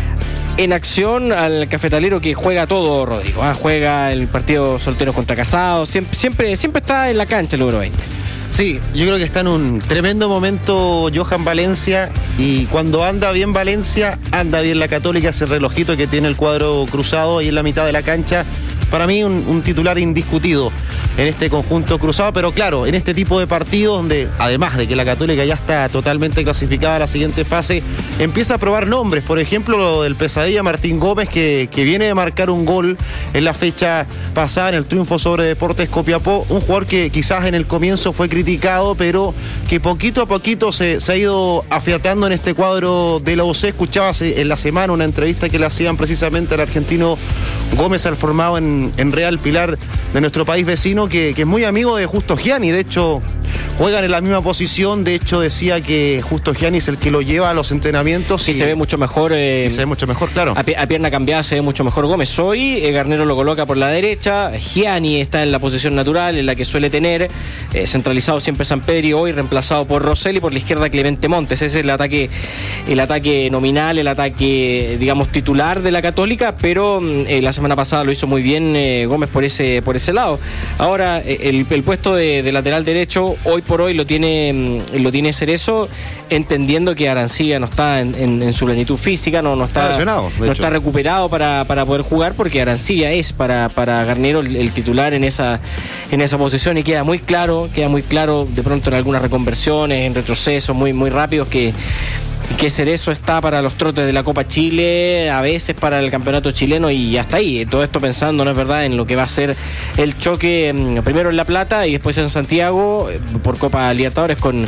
en acción al cafetalero que juega todo, Rodrigo. ¿eh? Juega el partido solteros contra casados, siempre, siempre, siempre está en la cancha el número veinte. Sí, yo creo que está en un tremendo momento Johan Valencia, y cuando anda bien Valencia, anda bien la Católica. Ese relojito que tiene el cuadro cruzado ahí en la mitad de la cancha, para mí un, un titular indiscutido en este conjunto cruzado. Pero claro, en este tipo de partidos donde, además de que la Católica ya está totalmente clasificada a la siguiente fase, empieza a probar nombres. Por ejemplo, lo del Pesadilla Martín Gómez, que, que viene de marcar un gol en la fecha pasada en el triunfo sobre Deportes Copiapó. Un jugador que quizás en el comienzo fue criticado, pero que poquito a poquito se, se ha ido afiatando en este cuadro de la U C. Escuchabas en la semana una entrevista que le hacían precisamente al argentino Gómez, al formado en, en Real Pilar de nuestro país vecino, que, que es muy amigo de Justo Gianni. De hecho, juegan en la misma posición. De hecho, decía que Justo Gianni es el que lo lleva a los entrenamientos. Y, y se ve mucho mejor. Eh, y se ve mucho mejor, claro. A, a pierna cambiada se ve mucho mejor Gómez. Hoy eh, Garnero lo coloca por la derecha. Gianni está en la posición natural, en la que suele tener. Eh, centralizado siempre San Pedro, hoy reemplazado por Rosell, y por la izquierda Clemente Montes. Ese es el ataque, el ataque nominal, el ataque, digamos, titular de la Católica. Pero eh, la semana pasada lo hizo muy bien eh, Gómez por ese, por ese lado. Ahora, el, el puesto de, de lateral derecho, hoy por hoy lo tiene, lo tiene Cerezo, entendiendo que Arancilla no está en, en, en su plenitud física, no, no está, está no hecho. está recuperado para, para poder jugar, porque Arancilla es para, para Garnero el, el titular en esa, en esa posición, y queda muy claro, queda muy claro de pronto en algunas reconversiones, en retrocesos muy, muy rápidos, que que Cerezo está para los trotes de la Copa Chile, a veces para el campeonato chileno, y hasta ahí. Todo esto pensando, ¿no es verdad?, en lo que va a ser el choque primero en La Plata y después en Santiago por Copa Libertadores con,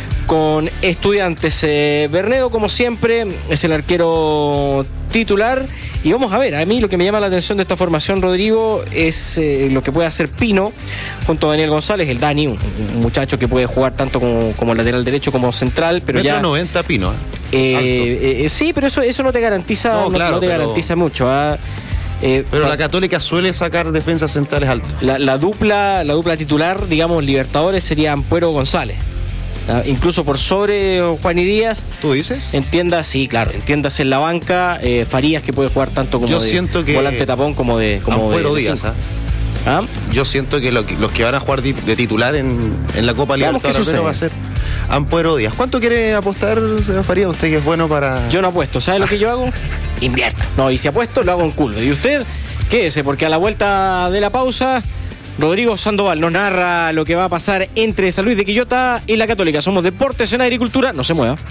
con Estudiantes. eh, Bernedo, como siempre, es el arquero titular. Y vamos a ver, a mí lo que me llama la atención de esta formación, Rodrigo, es eh, lo que puede hacer Pino junto a Daniel González, el Dani, un, un muchacho que puede jugar tanto como, como lateral derecho como central, pero Metro ya noventa Pino. Eh, eh, eh, sí, pero eso, eso no te garantiza, no, no, claro, no te pero... garantiza mucho. ¿ah? Eh, pero la Católica suele sacar defensas centrales altos. La, la dupla, la dupla titular, digamos, Libertadores, sería Ampuero González. Uh, incluso por sobre Juan y Díaz. ¿Tú dices? Entiendas, sí, claro, entiendas en la banca, eh, Farías, que puede jugar tanto como Yo de siento que volante tapón como de como Ampuero de, de Díaz, ¿ah? ¿Ah? Yo siento que lo, los que van a jugar de, de titular en, en la Copa Libertadores va a ser Ampuero Díaz. ¿Cuánto quiere apostar, señor Farías? Usted que es bueno para... Yo no apuesto, ¿sabe lo que yo hago? Invierto. No, y si apuesto, lo hago en culo. ¿Y usted? Quédese, porque a la vuelta de la pausa, Rodrigo Sandoval nos narra lo que va a pasar entre San Luis de Quillota y la Católica. Somos Deportes en Agricultura. No se mueva.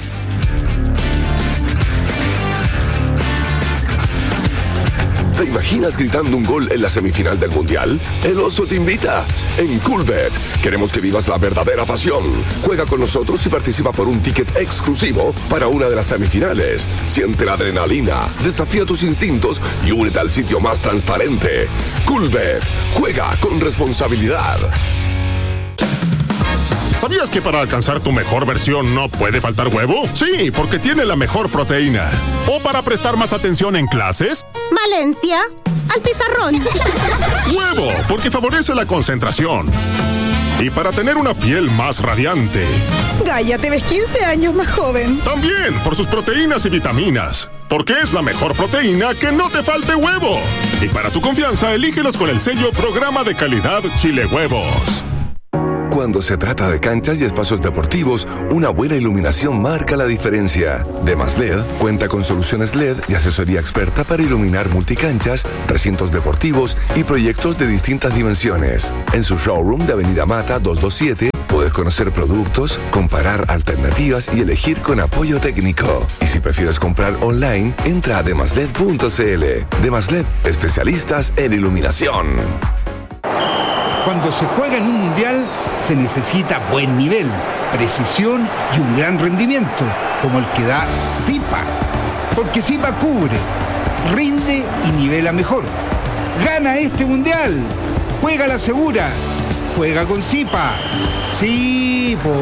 ¿Te imaginas gritando un gol en la semifinal del Mundial? El Oso te invita. En Coolbet queremos que vivas la verdadera pasión. Juega con nosotros y participa por un ticket exclusivo para una de las semifinales. Siente la adrenalina, desafía tus instintos y únete al sitio más transparente. Coolbet. Juega con responsabilidad. ¿Sabías que para alcanzar tu mejor versión no puede faltar huevo? Sí, porque tiene la mejor proteína. ¿O para prestar más atención en clases? Valencia, al pizarrón. Huevo, porque favorece la concentración. Y para tener una piel más radiante. Gaia, te ves quince años más joven. También por sus proteínas y vitaminas. Porque es la mejor proteína que no te falte huevo. Y para tu confianza, elígelos con el sello Programa de Calidad Chile Huevos. Cuando se trata de canchas y espacios deportivos, una buena iluminación marca la diferencia. Demas L E D cuenta con soluciones L E D y asesoría experta para iluminar multicanchas, recintos deportivos y proyectos de distintas dimensiones. En su showroom de Avenida Mata doscientos veintisiete puedes conocer productos, comparar alternativas y elegir con apoyo técnico. Y si prefieres comprar online, entra a demasled punto cl. Demasled, especialistas en iluminación. Cuando se juega en un mundial, se necesita buen nivel, precisión y un gran rendimiento, como el que da Zipa. Porque Zipa cubre, rinde y nivela mejor. ¡Gana este mundial! ¡Juega la segura! ¡Juega con Zipa! ¡Sí, po!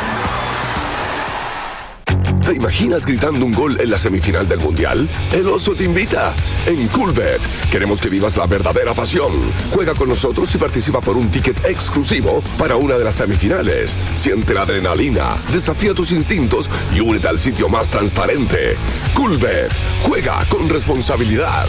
¿Te imaginas gritando un gol en la semifinal del Mundial? El Oso te invita. En Coolbet queremos que vivas la verdadera pasión. Juega con nosotros y participa por un ticket exclusivo para una de las semifinales. Siente la adrenalina, desafía tus instintos y únete al sitio más transparente. Coolbet. Juega con responsabilidad.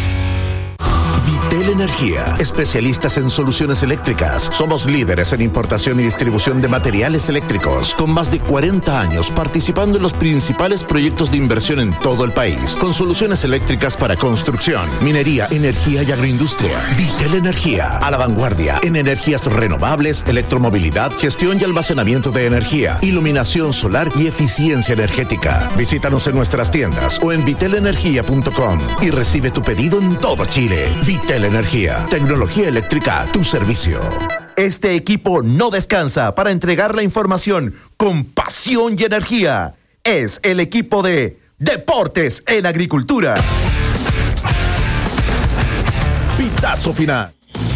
Vitel Energía, especialistas en soluciones eléctricas. Somos líderes en importación y distribución de materiales eléctricos, con más de cuarenta años participando en los principales proyectos de inversión en todo el país, con soluciones eléctricas para construcción, minería, energía y agroindustria. Vitel Energía, a la vanguardia en energías renovables, electromovilidad, gestión y almacenamiento de energía, iluminación solar y eficiencia energética. Visítanos en nuestras tiendas o en vitel energía punto com y recibe tu pedido en todo Chile. Vitel Energía, tecnología eléctrica a tu servicio. Este equipo no descansa para entregar la información con pasión y energía. Es el equipo de Deportes en Agricultura. Pitazo final.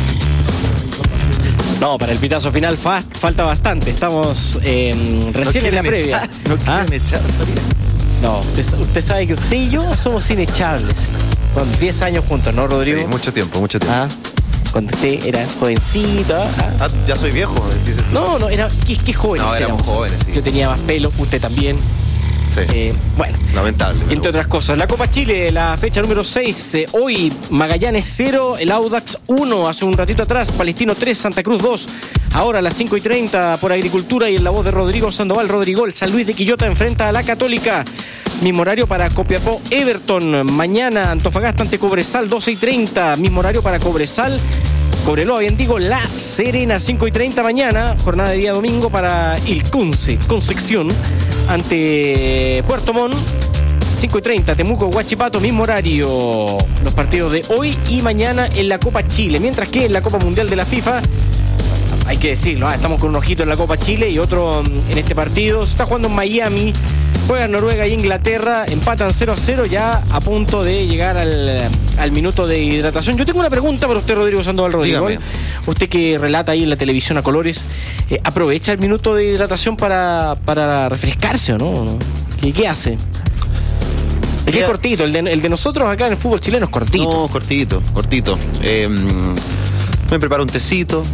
No, para el pitazo final fa- falta bastante. Estamos eh, recién no en la previa. Echar, no ¿Ah? quieren echar todavía. No, usted, usted sabe que usted y yo somos inechables. Con diez años juntos, ¿no, Rodrigo? Sí, mucho tiempo, mucho tiempo. Ah, cuando usted era jovencito. Ah. Ah, ya soy viejo, dices tú. No, no, era, qué, qué jóvenes No, éramos éramos. jóvenes, sí. Yo tenía más pelo, usted también. Sí. Eh, bueno, lamentable. entre bueno. otras cosas, la Copa Chile, la fecha número seis, eh, hoy Magallanes cero, el Audax uno, hace un ratito atrás, Palestino tres, Santa Cruz dos, ahora a las cinco y treinta por Agricultura y en la voz de Rodrigo Sandoval, Rodrigo, el San Luis de Quillota enfrenta a la Católica. Mismo horario para Copiapó, Everton. Mañana Antofagasta ante Cobresal, doce y treinta. Mismo horario para Cobresal, Cobreloa, bien digo, La Serena, cinco y treinta mañana. Jornada de día domingo para el Conce, Concepción, ante Puerto Montt, cinco y treinta. Temuco, Huachipato, mismo horario. Los partidos de hoy y mañana en la Copa Chile. Mientras que en la Copa Mundial de la FIFA, hay que decirlo, ¿eh? Estamos con un ojito en la Copa Chile y otro en este partido. Se está jugando en Miami. Juegan Noruega y Inglaterra, empatan cero a cero, ya a punto de llegar al, al minuto de hidratación. Yo tengo una pregunta para usted, Rodrigo Sandoval Rodrigo. Dígame. Usted que relata ahí en la televisión a colores, eh, ¿aprovecha el minuto de hidratación para, para refrescarse o no? ¿Qué, qué hace? Es que es cortito, el de, el de nosotros acá en el fútbol chileno es cortito. No, cortito, cortito. Eh, me preparo un tecito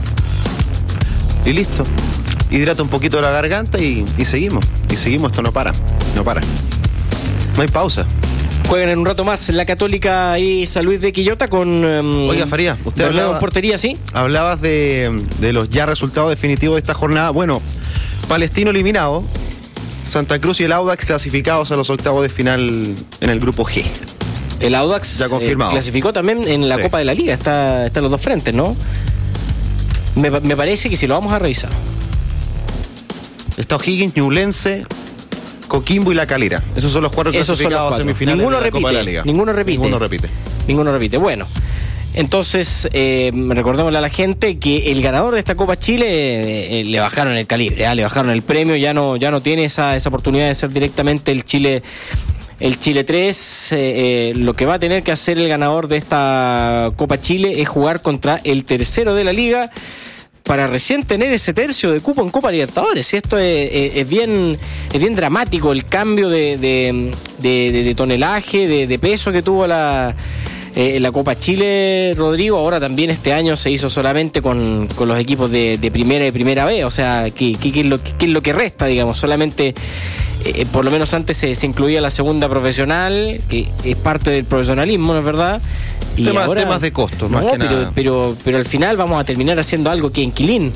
y listo. Hidrata un poquito la garganta y, y seguimos. Y seguimos, esto no para, no para. No hay pausa. Juegan en un rato más la Católica y San Luis de Quillota con... Um, Oiga, Faría, usted hablaba, en portería, ¿sí? Hablabas de, de los ya resultados definitivos de esta jornada. Bueno, Palestino eliminado, Santa Cruz y el Audax clasificados a los octavos de final en el grupo G. El Audax ya confirmado. Eh, clasificó también en la sí. Copa de la Liga, está, está en los dos frentes, ¿no? Me, me parece que si lo vamos a revisar. Está O'Higgins, Ñublense, Coquimbo y La Calera. Esos son los cuatro Esos clasificados a semifinales ninguno de la repite, Copa de la Liga. Ninguno repite. Ninguno repite. Ninguno repite. Bueno, entonces eh, recordémosle a la gente que el ganador de esta Copa Chile eh, eh, le bajaron el calibre, ¿eh? le bajaron el premio, ya no, ya no tiene esa, esa oportunidad de ser directamente el Chile. El Chile tres, eh, eh, lo que va a tener que hacer el ganador de esta Copa Chile es jugar contra el tercero de la liga. para recién tener ese tercio de cupo en Copa Libertadores. Y esto es, es, es bien es bien dramático el cambio de, de, de, de, de tonelaje, de, de peso que tuvo la, eh, la Copa Chile, Rodrigo. Ahora también este año se hizo solamente con, con los equipos de, de primera y primera B. O sea, ¿qué, qué, qué, es, lo, qué es lo que resta, digamos? Solamente... Eh, por lo menos antes se, se incluía la segunda profesional, que es parte del profesionalismo, ¿no es verdad? Y temas, ahora, temas de costos, más no, que pero, nada. Pero, pero al final vamos a terminar haciendo algo que inquilín.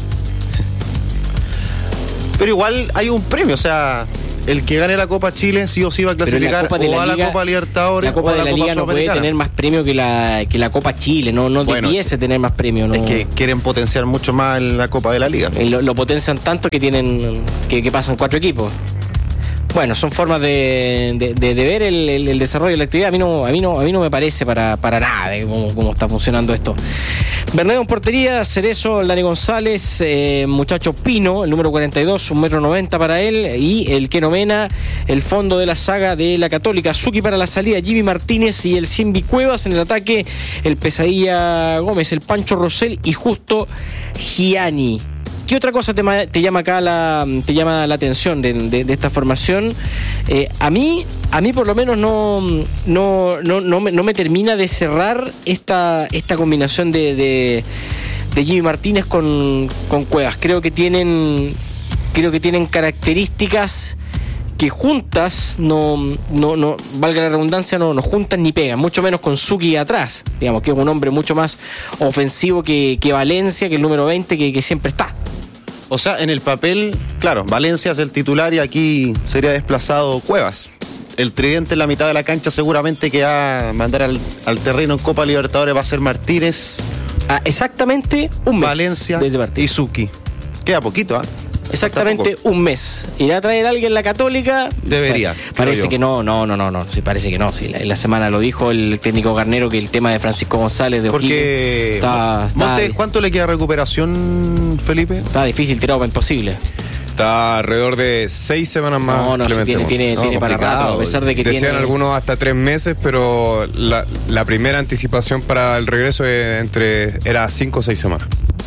Pero igual hay un premio, o sea, el que gane la Copa Chile sí o sí va a clasificar o la a la Liga, Copa Libertadores la Copa o a de la, la Copa Liga no puede tener más premio que la, que la Copa Chile, no, no bueno, debiese tener más premio. No. Es que quieren potenciar mucho más la Copa de la Liga. Lo, lo potencian tanto que tienen que, que pasan cuatro equipos. Bueno, son formas de, de, de, de ver el, el, el desarrollo de la actividad. A mí no, a mí no, a mí no me parece para, para nada de cómo, cómo está funcionando esto. Bernedo en portería, Cerezo, Dani González, eh, muchacho Pino, el número cuarenta y dos, un metro noventa para él, y el Keno Mena, el fondo de la saga de la Católica. Suki para la salida, Jimmy Martínez y el Simbi Cuevas. En el ataque, el Pesadilla Gómez, el Pancho Rosell y Justo Gianni. ¿Qué otra cosa te, te llama acá la, te llama la atención de, de, de esta formación? Eh, a mí, a mí por lo menos no, no, no, no, me, no me termina de cerrar esta, esta combinación de, de, de Jimmy Martínez con, con Cuevas. Creo que tienen, creo que tienen características que juntas no, no, no, valga la redundancia, no, no juntan ni pegan, mucho menos con Suki atrás, digamos, que es un hombre mucho más ofensivo que, que Valencia, que el número veinte, que, que siempre está. O sea, en el papel, claro, Valencia es el titular y aquí sería desplazado Cuevas. El tridente en la mitad de la cancha seguramente que va a mandar al, al terreno en Copa Libertadores va a ser Martínez. Ah, exactamente un mes. Valencia y Suki. Queda poquito, ¿ah? ¿eh? Exactamente un mes. ¿Irá a traer a alguien la Católica? Debería. Bueno, parece que no, no, no, no, no. Sí, parece que no. Sí, la, en la semana lo dijo el técnico Garnero que el tema de Francisco González de Porque está, Montes, está, ¿cuánto le queda recuperación, Felipe? Está difícil, tirado, imposible. Está alrededor de seis semanas más. No, no, sí, tiene, tiene, no, tiene para rato, a pesar de que Decían tiene... algunos hasta tres meses, pero la, la primera anticipación para el regreso entre era cinco o seis semanas.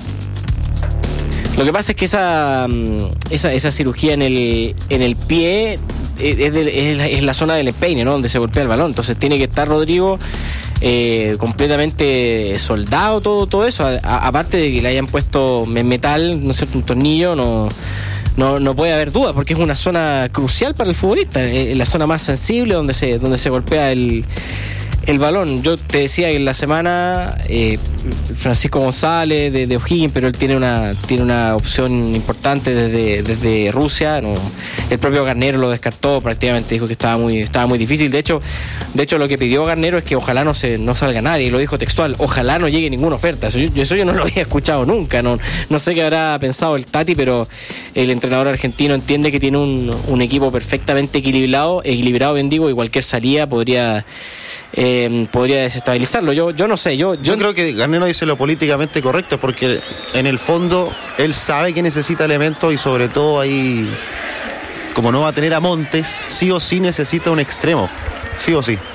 Lo que pasa es que esa esa, esa cirugía en el en el pie es, de, es, la, es la zona del empeine, ¿no? Donde se golpea el balón. Entonces tiene que estar Rodrigo eh, completamente soldado, todo todo eso. A, a, aparte de que le hayan puesto metal, no sé, un tornillo, no, no no puede haber duda, porque es una zona crucial para el futbolista. Es la zona más sensible donde se donde se golpea el el balón. Yo te decía que en la semana eh, Francisco González de, de O'Higgins, pero él tiene una tiene una opción importante desde, desde Rusia. No, el propio Garnero lo descartó, prácticamente dijo que estaba muy estaba muy difícil. De hecho, de hecho lo que pidió Garnero es que ojalá no se no salga nadie, y lo dijo textual, ojalá no llegue ninguna oferta. Eso yo, eso yo no lo había escuchado nunca. No, no sé qué habrá pensado el Tati, pero el entrenador argentino entiende que tiene un, un equipo perfectamente equilibrado, equilibrado, bien digo, y cualquier salida podría Eh, podría desestabilizarlo. Yo yo no sé, yo, yo yo creo que Garnero dice lo políticamente correcto, porque en el fondo él sabe que necesita elementos, y sobre todo ahí, como no va a tener a Montes, sí o sí necesita un extremo, sí o sí.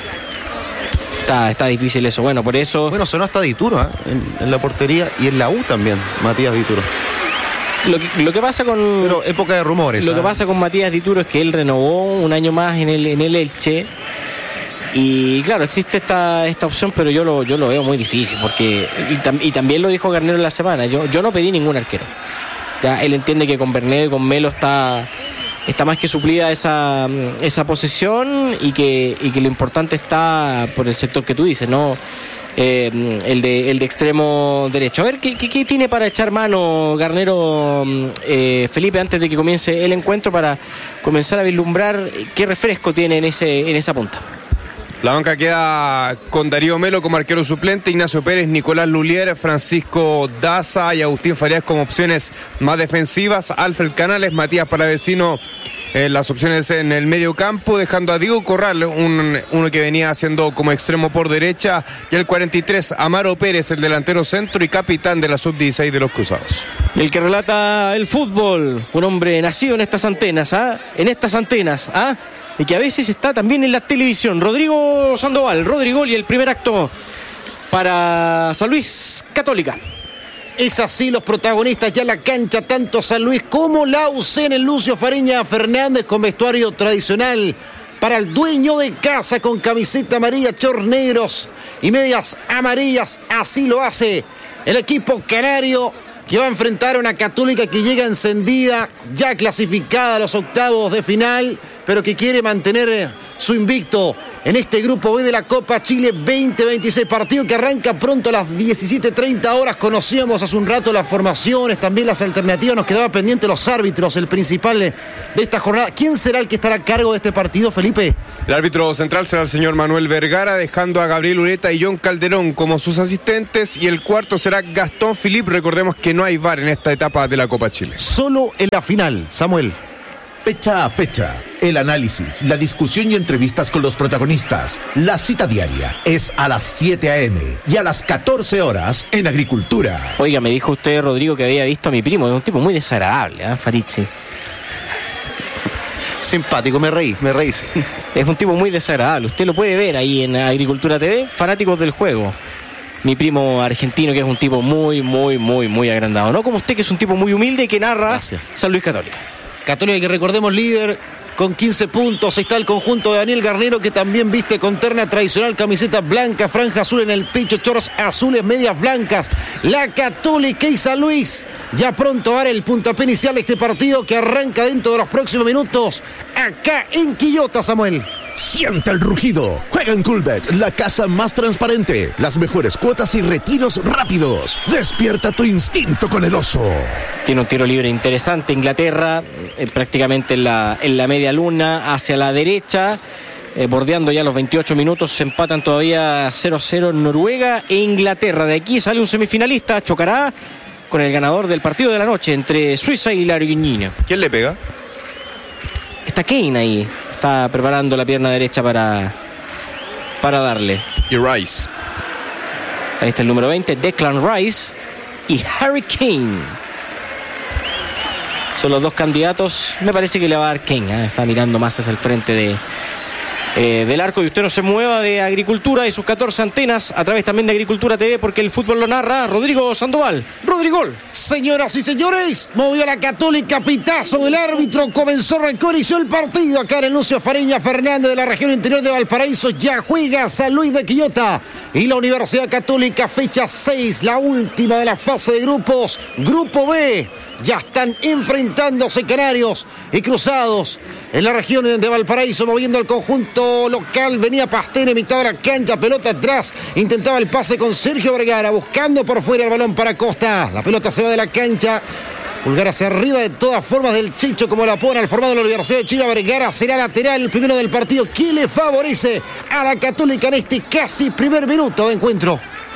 Está, está difícil eso. Bueno, por eso... Bueno, sonó hasta Dituro, ¿eh? en, en la portería, y en la U también, Matías Dituro. Lo que, lo que pasa con... Pero época de rumores. Lo ¿eh? que pasa con Matías Dituro es que él renovó un año más en el, en el Elche. Y claro, existe esta esta opción, pero yo lo yo lo veo muy difícil, porque y, tam, y también lo dijo Garnero en la semana, yo yo no pedí ningún arquero. Ya él entiende que con Bernedo y con Melo está está más que suplida esa esa posición, y que y que lo importante está por el sector que tú dices, ¿no? Eh, el de el de extremo derecho. A ver, ¿qué, qué, qué tiene para echar mano Garnero, eh, Felipe, antes de que comience el encuentro, para comenzar a vislumbrar qué refresco tiene en ese en esa punta? La banca queda con Darío Melo como arquero suplente, Ignacio Pérez, Nicolás Lulier, Francisco Daza y Agustín Farías como opciones más defensivas, Alfred Canales, Matías Palavecino en las opciones en el medio campo, dejando a Diego Corral, un, uno que venía haciendo como extremo por derecha, y el cuarenta y tres, Amaro Pérez, el delantero centro y capitán de la sub dieciséis de los Cruzados. El que relata el fútbol, un hombre nacido en estas antenas, ¿ah? En estas antenas, ¿ah? Y que a veces está también en la televisión. Rodrigo Sandoval, Rodrigo, y el primer acto para San Luis Católica. Es así, los protagonistas ya en la cancha, tanto San Luis como la U C en el Lucio Fariña Fernández, con vestuario tradicional para el dueño de casa, con camiseta amarilla, shorts negros y medias amarillas. Así lo hace el equipo canario, que va a enfrentar a una Católica que llega encendida, ya clasificada a los octavos de final, pero que quiere mantener su invicto en este grupo B de la Copa Chile veinte veintiséis, partido que arranca pronto a las diecisiete treinta horas. Conocíamos hace un rato las formaciones, también las alternativas, nos quedaba pendiente los árbitros, el principal de esta jornada. ¿Quién será el que estará a cargo de este partido, Felipe? El árbitro central será el señor Manuel Vergara, dejando a Gabriel Ureta y John Calderón como sus asistentes, y el cuarto será Gastón Philipp. Recordemos que no hay V A R en esta etapa de la Copa Chile. Solo en la final, Samuel. Fecha a fecha, el análisis, la discusión y entrevistas con los protagonistas. La cita diaria es a las siete a eme y a las catorce horas en Agricultura. Oiga, me dijo usted, Rodrigo, que había visto a mi primo. Es un tipo muy desagradable, ¿eh, Faritzi? Simpático, me reí, me reí. Sí. Es un tipo muy desagradable. Usted lo puede ver ahí en Agricultura T V, fanáticos del juego. Mi primo argentino, que es un tipo muy, muy, muy, muy agrandado. No como usted, que es un tipo muy humilde y que narra Gracias. San Luis Católica. Católica, que recordemos, líder con quince puntos. Está el conjunto de Daniel Garnero, que también viste con terna tradicional, camiseta blanca, franja azul en el pecho, shorts azules, medias blancas. La Católica y San Luis ya pronto hará el puntapié inicial de este partido, que arranca dentro de los próximos minutos acá en Quillota, Samuel. Siente el rugido. Juega en Coolbet, la casa más transparente. Las mejores cuotas y retiros rápidos. Despierta tu instinto con el oso. Tiene un tiro libre interesante. Inglaterra, eh, prácticamente en la, en la media luna, hacia la derecha. Eh, bordeando ya los veintiocho minutos. Se empatan todavía cero a cero Noruega e Inglaterra. De aquí sale un semifinalista. Chocará con el ganador del partido de la noche entre Suiza y la Argentina. ¿Quién le pega? Está Kane ahí. Está preparando la pierna derecha para, para darle. Y Rice. Ahí está el número veinte, Declan Rice y Harry Kane. Son los dos candidatos. Me parece que le va a dar Kane, ¿eh? Está mirando más hacia el frente de, eh, del arco. Y usted no se mueva de Agricultura y sus catorce antenas, a través también de Agricultura T V, porque el fútbol lo narra Rodrigo Sandoval. Rodrigol. Señoras y señores, movió la Católica, pitazo del árbitro, comenzó Rencor, inició el partido acá en el Lucio Fariña Fernández de la región interior de Valparaíso. Ya juega San Luis de Quillota y la Universidad Católica, fecha seis, la última de la fase de grupos, Grupo B. Ya están enfrentándose Canarios y Cruzados en la región de Valparaíso, moviendo el conjunto local. Venía Pastene, mitad de la cancha, pelota atrás, intentaba el pase con Sergio Vergara, buscando por fuera el balón para Costa. La pelota se va de la cancha, pulgar hacia arriba de todas formas del Chicho, como la pone al formado de la Universidad de Chile. Vergara será lateral, el primero del partido, que le favorece a la Católica en este casi primer minuto de encuentro.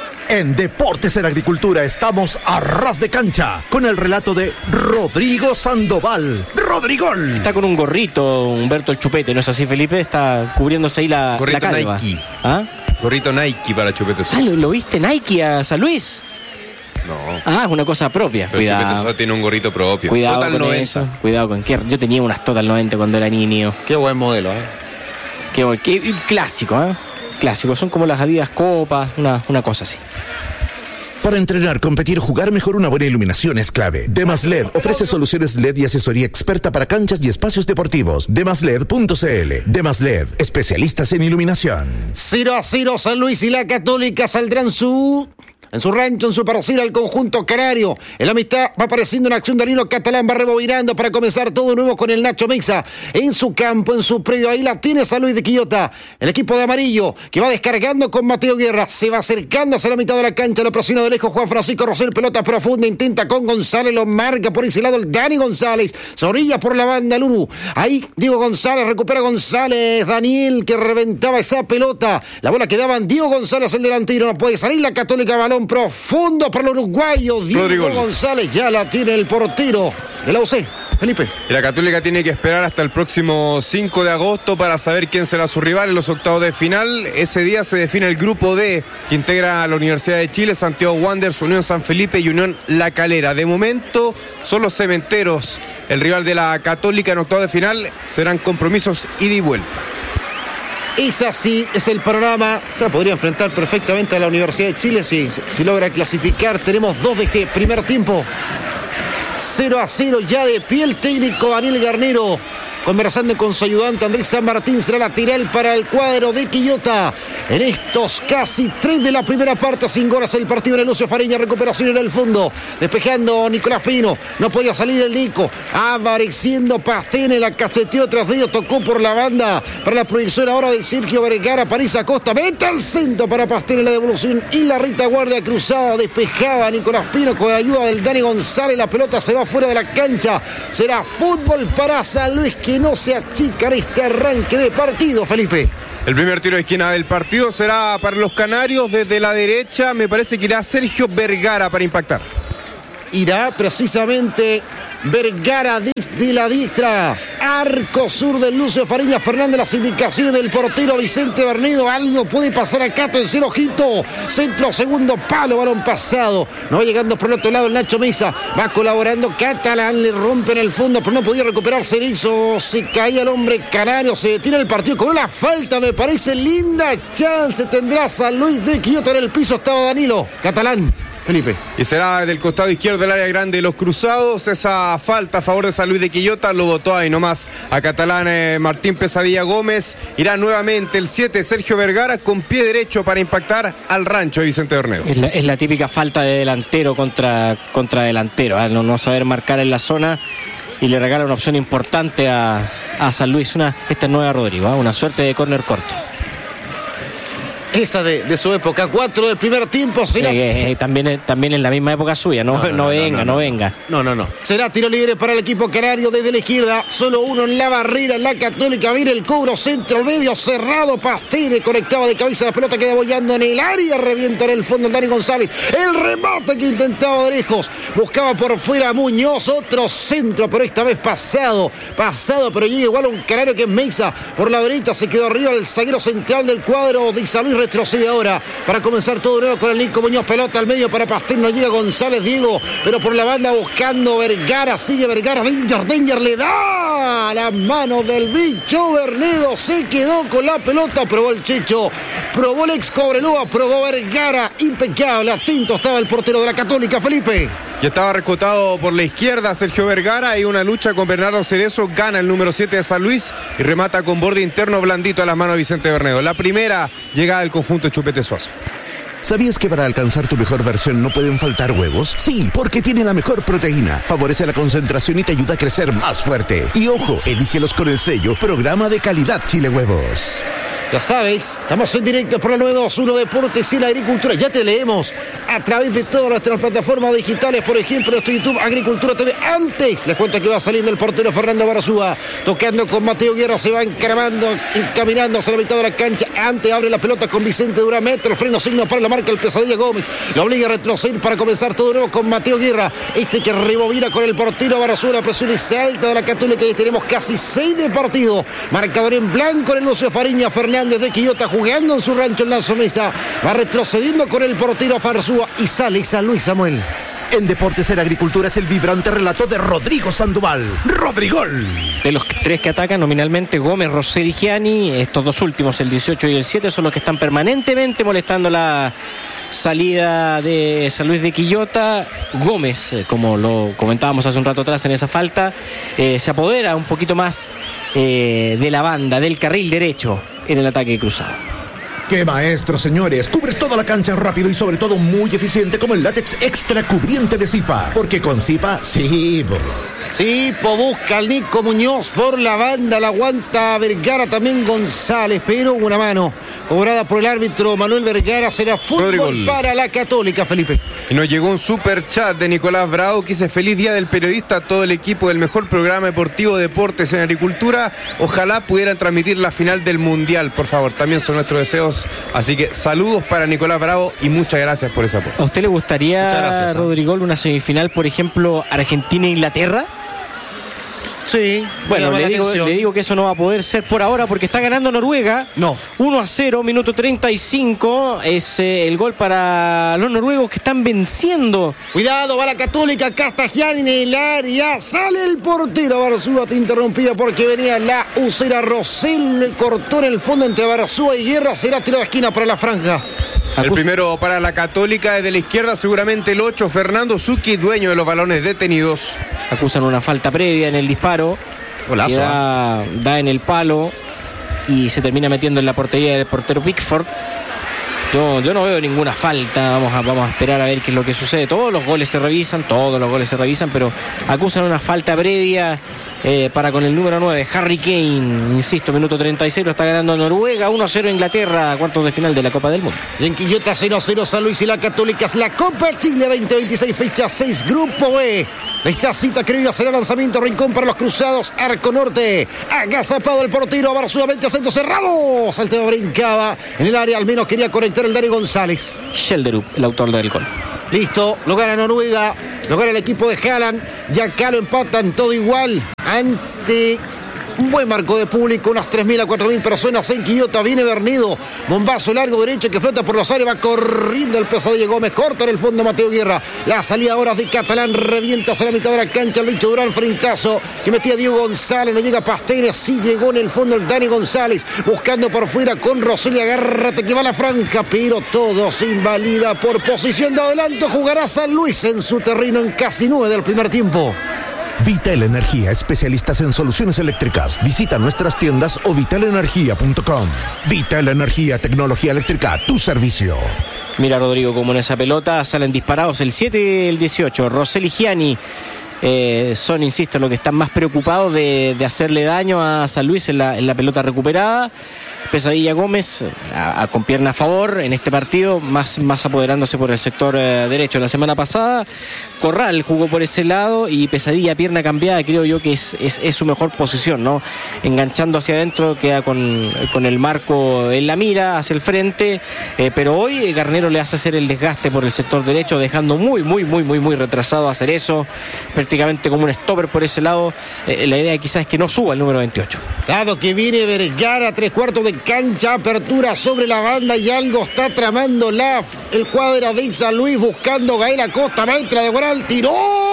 En Deportes en Agricultura estamos a ras de cancha con el relato de Rodrigo Sandoval. ¡Rodrigol! Está con un gorrito, Humberto el Chupete, ¿no es así, Felipe? Está cubriéndose ahí la, gorrito la calva. Nike. ¿Ah? Gorrito Nike para Chupete Sosa. Ah, ¿lo, ¿lo viste Nike a San Luis? No. Ah, es una cosa propia. Pero Cuidado. Chupete Sosa tiene un gorrito propio. Cuidado Total con noventa. Eso. Cuidado con que yo tenía unas Total noventa cuando era niño. Qué buen modelo, ¿eh? Qué, qué clásico, ¿eh? Clásico. Son como las Adidas Copa, una, una cosa así. Para entrenar, competir, jugar mejor, una buena iluminación es clave. Demas L E D ofrece soluciones L E D y asesoría experta para canchas y espacios deportivos. demas led punto cl. Demas L E D, especialistas en iluminación. cero a cero San Luis y la Católica saldrán su... en su rancho, en su parcela, el conjunto canario. En la mitad va apareciendo una acción de Danilo Catalán, va rebobinando para comenzar todo de nuevo con el Nacho Mexa en su campo, en su predio. Ahí la tiene San Luis de Quillota. El equipo de amarillo que va descargando con Mateo Guerra. Se va acercando hacia la mitad de la cancha. Lo presiona de lejos Juan Francisco Rosel. Pelota profunda. Intenta con González. Lo marca por ese lado el Dani González. Se orilla por la banda Luru. Ahí Diego González. Recupera González. Daniel que reventaba esa pelota. La bola quedaba en Diego González, el delantero. No puede salir la Católica. Balón profundo para el uruguayo Diego Rodrigo González. Ya la tiene el portero de la U C, Felipe. Y la Católica tiene que esperar hasta el próximo cinco de agosto para saber quién será su rival en los octavos de final. Ese día se define el grupo D, que integra a la Universidad de Chile, Santiago Wanderers, Unión San Felipe y Unión La Calera. De momento son los Cementeros el rival de la Católica en octavos de final. Serán compromisos ida y vuelta. Es así, es el panorama. Se podría enfrentar perfectamente a la Universidad de Chile si, si logra clasificar. Tenemos dos de este primer tiempo. cero a cero ya de pie el técnico Daniel Garnero. Conversando con su ayudante Andrés San Martín, será lateral para el cuadro de Quillota. En estos casi tres de la primera parte, sin goles el partido en el Lucio Fariña, recuperación en el fondo. Despejando Nicolás Pino, no podía salir el Nico. Apareciendo Pastene, la cacheteó tras dedo, tocó por la banda. Para la proyección ahora de Sergio Vergara, París Acosta, mete al centro para Pastene la devolución. Y la retaguardia cruzada, despejaba Nicolás Pino con la ayuda del Dani González. La pelota se va fuera de la cancha. Será fútbol para San Luis, que no se achica en este arranque de partido, Felipe. El primer tiro de esquina del partido será para los canarios. Desde la derecha me parece que irá Sergio Vergara para impactar. Irá precisamente Vergara desde la diestra. Arco sur del Lucio Fariña Fernández. Las indicaciones del portero Vicente Bernedo. Algo puede pasar acá. Atención, ojito. Centro, segundo palo. Balón pasado. No va llegando por el otro lado el Nacho Mesa. Va colaborando Catalán. Le rompe en el fondo, pero no podía recuperar Cerezo. Se caía el hombre canario. Se detiene el partido con una falta. Me parece linda chance. Tendrá San Luis de Quillota en el piso. Estaba Danilo. Catalán. Felipe. Y será del costado izquierdo del área grande de los Cruzados. Esa falta a favor de San Luis de Quillota lo votó ahí nomás a Catalán eh, Martín Pesadilla Gómez. Irá nuevamente el siete Sergio Vergara con pie derecho para impactar al rancho de Vicente Bernedo. Es la, es la típica falta de delantero contra, contra delantero, ¿eh? no, no saber marcar en la zona, y le regala una opción importante a, a San Luis. Una, esta nueva Rodrigo, ¿eh? Una suerte de córner corto. Esa de, de su época, cuatro del primer tiempo. Será... Eh, eh, también, también en la misma época suya, no, no, no, no venga, no, no, no venga. No, no, no. Será tiro libre para el equipo canario desde la izquierda. Solo uno en la barrera, en la Católica. Viene el cobro, centro al medio, cerrado. Pastene conectaba de cabeza, la pelota queda bollando en el área. Revienta en el fondo el Dani González. El remate que intentaba de lejos. Buscaba por fuera Muñoz, otro centro, pero esta vez pasado. Pasado, pero llega igual a un canario que es Meiza. Por la derecha se quedó arriba el zaguero central del cuadro de San Luis. Retrocede ahora para comenzar todo de nuevo con el Nico Muñoz. Pelota al medio para Pastel, no llega González Diego, pero por la banda buscando Vergara. Sigue Vergara, Danger, Danger le da a la mano del bicho Bernedo. Se quedó con la pelota, probó el Checho, probó el ex Cobreloa, probó Vergara. Impecable, atento estaba el portero de la Católica, Felipe. Y estaba recotado por la izquierda Sergio Vergara, y una lucha con Bernardo Cerezo. Gana el número siete de San Luis y remata con borde interno blandito a las manos de Vicente Bernedo. La primera llegada del conjunto Chupete Suazo. ¿Sabías que para alcanzar tu mejor versión no pueden faltar huevos? Sí, porque tiene la mejor proteína. Favorece la concentración y te ayuda a crecer más fuerte. Y ojo, elígelos con el sello Programa de Calidad Chile Huevos. Ya sabes, estamos en directo por la nueve dos uno Deportes y la Agricultura. Ya te leemos a través de todas nuestras plataformas digitales, por ejemplo, nuestro YouTube Agricultura T V. Antes, les cuento que va saliendo el portero Fernando Barazúa, tocando con Mateo Guerra, se va encaramando, encaminando hacia la mitad de la cancha. Antes abre la pelota con Vicente Durán, mete el freno, signo para la marca el Pesadilla Gómez. Lo obliga a retroceder para comenzar todo de nuevo con Mateo Guerra. Este que rebobina con el portero Barazúa, la presión es alta de la Católica y tenemos casi seis de partido. Marcador en blanco en el Lucio Fariña Fernández de Quillota, jugando en su rancho en la Mesa. Va retrocediendo con el portero Farsúa y sale San Luis, Samuel. En Deportes en Agricultura es el vibrante relato de Rodrigo Sandoval. ¡Rodrigol! De los tres que atacan nominalmente, Gómez, Rosser y Gianni, estos dos últimos, el dieciocho y el siete, son los que están permanentemente molestando la salida de San Luis de Quillota. Gómez, eh, como lo comentábamos hace un rato atrás en esa falta, eh, se apodera un poquito más eh, de la banda, del carril derecho en el ataque cruzado. ¡Qué maestro, señores! Cubre toda la cancha rápido y sobre todo muy eficiente como el látex extra cubriente de Zipa. Porque con Zipa, sí, bro. Zipo busca al Nico Muñoz por la banda, la aguanta Vergara, también González, pero una mano cobrada por el árbitro Manuel Vergara. Será fútbol Rodrigo para la Católica, Felipe. Y nos llegó un super chat de Nicolás Bravo que dice: feliz día del periodista a todo el equipo del mejor programa deportivo Deportes en Agricultura. Ojalá pudieran transmitir la final del Mundial, por favor. También son nuestros deseos. Así que saludos para Nicolás Bravo y muchas gracias por ese apoyo. ¿A usted le gustaría, gracias, Rodrigo, una semifinal, por ejemplo, Argentina-Inglaterra? Sí. Bueno, le digo, le digo que eso no va a poder ser por ahora porque está ganando Noruega. No. uno a cero, minuto treinta y cinco. Es eh, el gol para los noruegos que están venciendo. Cuidado, va la Católica, Castagiani en el área. Sale el portero. Barzúa te interrumpía porque venía la Ucera. Rosell cortó en el fondo entre Barzúa y Guerra. Será tiro de esquina para la franja. El primero para la Católica, desde la izquierda seguramente el ocho, Fernando Zucchi, dueño de los balones detenidos. Acusan una falta previa en el disparo. Golazo, que da, ¿eh? da en el palo y se termina metiendo en la portería del portero Pickford. Yo, yo no veo ninguna falta. Vamos a, vamos a esperar a ver qué es lo que sucede. Todos los goles se revisan, todos los goles se revisan, pero acusan una falta previa eh, para con el número nueve, Harry Kane. Insisto, minuto treinta y seis, lo está ganando Noruega, uno a cero Inglaterra, cuartos de final de la Copa del Mundo. Y en Quillota cero a cero San Luis y la Católica. Es la Copa Chile veinte veintiséis, fecha seis, Grupo B. Esta cita creo será lanzamiento rincón para los cruzados. Arco norte. Agazapado el portero. Barzúa veinte a centro cerrado. Salteo brincaba en el área. Al menos quería conectar el Dani González. Schelderup, el autor del gol. Listo. Lo gana Noruega. Lo gana el equipo de Haaland. Ya acá lo empatan todo igual. Ante un buen marco de público, unas tres mil a cuatro mil personas en Quillota. Viene Bernido, bombazo largo derecho que flota por los aires, va corriendo el Pesadilla Gómez, corta en el fondo Mateo Guerra. La salida ahora de Catalán, revienta hacia la mitad de la cancha el bicho Durán, frentazo que metía Diego González, no llega Pasteres, sí llegó en el fondo el Dani González, buscando por fuera con Rosell, agárrate que va la franja, pero todo se invalida por posición de adelanto. Jugará San Luis en su terreno en casi nueve del primer tiempo. Vital Energía, especialistas en soluciones eléctricas. Visita nuestras tiendas o vital energía punto com. Vital Energía, tecnología eléctrica, tu servicio. Mira, Rodrigo, como en esa pelota salen disparados el siete y el dieciocho. Rosell y Gianni eh, son, insisto, los que están más preocupados de, de hacerle daño a San Luis en la, en la pelota recuperada. Pesadilla Gómez a, a, con pierna a favor en este partido, más, más apoderándose por el sector eh, derecho. La semana pasada Corral jugó por ese lado y Pesadilla pierna cambiada, creo yo que es, es, es su mejor posición, ¿no? Enganchando hacia adentro, queda con, con el marco en la mira, hacia el frente, eh, pero hoy Garnero le hace hacer el desgaste por el sector derecho, dejando muy, muy, muy, muy, muy retrasado a hacer eso, prácticamente como un stopper por ese lado. Eh, la idea quizás es que no suba el número veintiocho. Dado que viene Vergara, tres cuartos de cancha, apertura sobre la banda y algo está tramando la, el cuadro de San Luis, buscando Gael Acosta, maestra de Guaral, tiró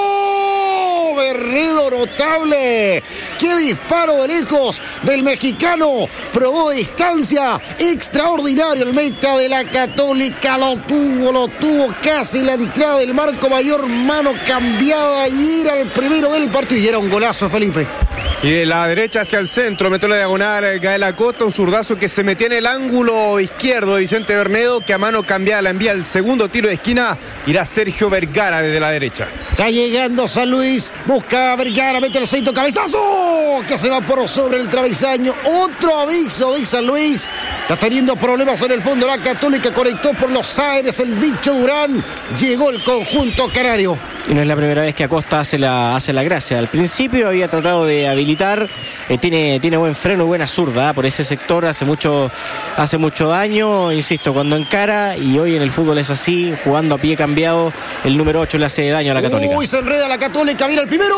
Berredo, notable, qué disparo de lejos del mexicano, probó distancia, extraordinario el meta de la Católica, lo tuvo, lo tuvo casi la entrada del marco mayor, mano cambiada y era el primero del partido y era un golazo, Felipe. Y de la derecha hacia el centro, metió la diagonal Gael Acosta, un zurdazo que se metía en el ángulo izquierdo de Vicente Bernedo, que a mano cambiada la envía al segundo tiro de esquina, irá Sergio Vergara desde la derecha. Está llegando San Luis, busca a Vergara, mete el centro, cabezazo, que se va por sobre el travesaño, otro aviso de San Luis, está teniendo problemas en el fondo, la Católica conectó por los aires, el bicho Durán, llegó el conjunto canario. Y no es la primera vez que Acosta hace la, hace la gracia. Al principio había tratado de habilitar, eh, tiene, tiene buen freno y buena zurda, ¿eh? Por ese sector hace mucho, hace mucho daño, insisto, cuando encara, y hoy en el fútbol es así, jugando a pie cambiado, el número ocho le hace daño a la Católica. Uy, se enreda la Católica, viene el primero.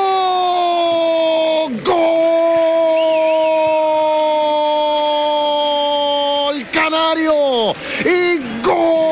¡Gol! Canario. Y gol.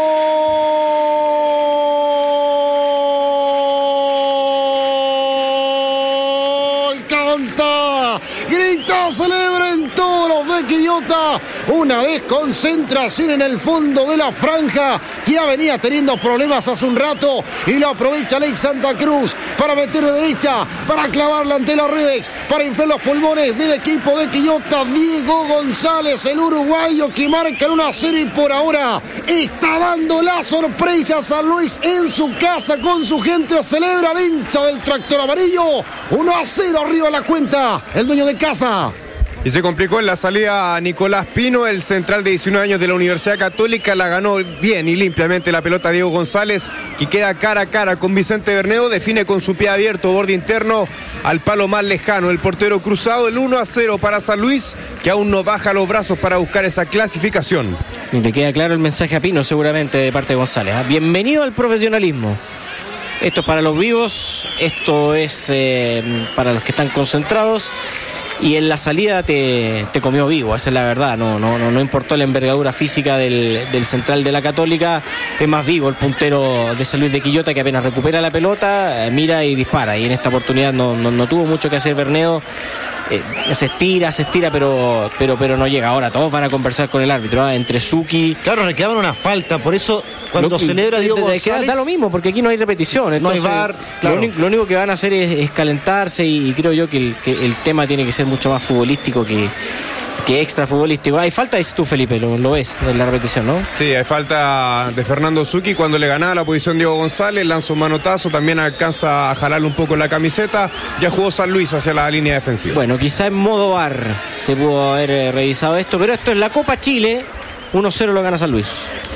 Celebren todos los de Quillota, una desconcentración en el fondo de la franja, ya venía teniendo problemas hace un rato y lo aprovecha Alex Santa Cruz para meter de derecha, para clavarla ante las redes, para inflar los pulmones del equipo de Quillota. Diego González, el uruguayo que marca el uno a cero y por ahora está dando la sorpresa a San Luis en su casa con su gente. Celebra el hincha del tractor amarillo, uno a cero arriba la cuenta, el dueño de casa. Y se complicó en la salida a Nicolás Pino, el central de diecinueve años de la Universidad Católica. La ganó bien y limpiamente la pelota Diego González, que queda cara a cara con Vicente Bernedo. Define con su pie abierto, borde interno, al palo más lejano. El portero cruzado, el uno a cero para San Luis, que aún no baja los brazos para buscar esa clasificación. Y le queda claro el mensaje a Pino seguramente de parte de González, ¿eh? Bienvenido al profesionalismo. Esto es para los vivos, esto es eh, para los que están concentrados. Y en la salida te, te comió vivo, esa es la verdad. No, no, no, no importó la envergadura física del, del central de la Católica. Es más vivo el puntero de San Luis de Quillota, que apenas recupera la pelota, mira y dispara. Y en esta oportunidad no, no, no tuvo mucho que hacer Bernedo. Eh, se estira, se estira, pero, pero, pero no llega. Ahora todos van a conversar con el árbitro, ¿eh? Entre Suki. Claro, le quedaba una falta, por eso cuando lo, celebra Diego González. Queda, da lo mismo, porque aquí no hay repetición. Entonces, no hay bar, claro. lo, único, lo único que van a hacer es, es calentarse y, y creo yo que el, que el tema tiene que ser mucho más futbolístico que, que extra futbolístico. Hay falta, dices tú, Felipe, lo, lo ves en la repetición, ¿no? Sí, hay falta de Fernando Suki cuando le ganaba la posición Diego González, lanza un manotazo, también alcanza a jalarle un poco la camiseta. Ya jugó San Luis hacia la línea defensiva. Bueno, quizá en modo V A R se pudo haber eh, revisado esto, pero esto es la Copa Chile. uno cero lo gana San Luis.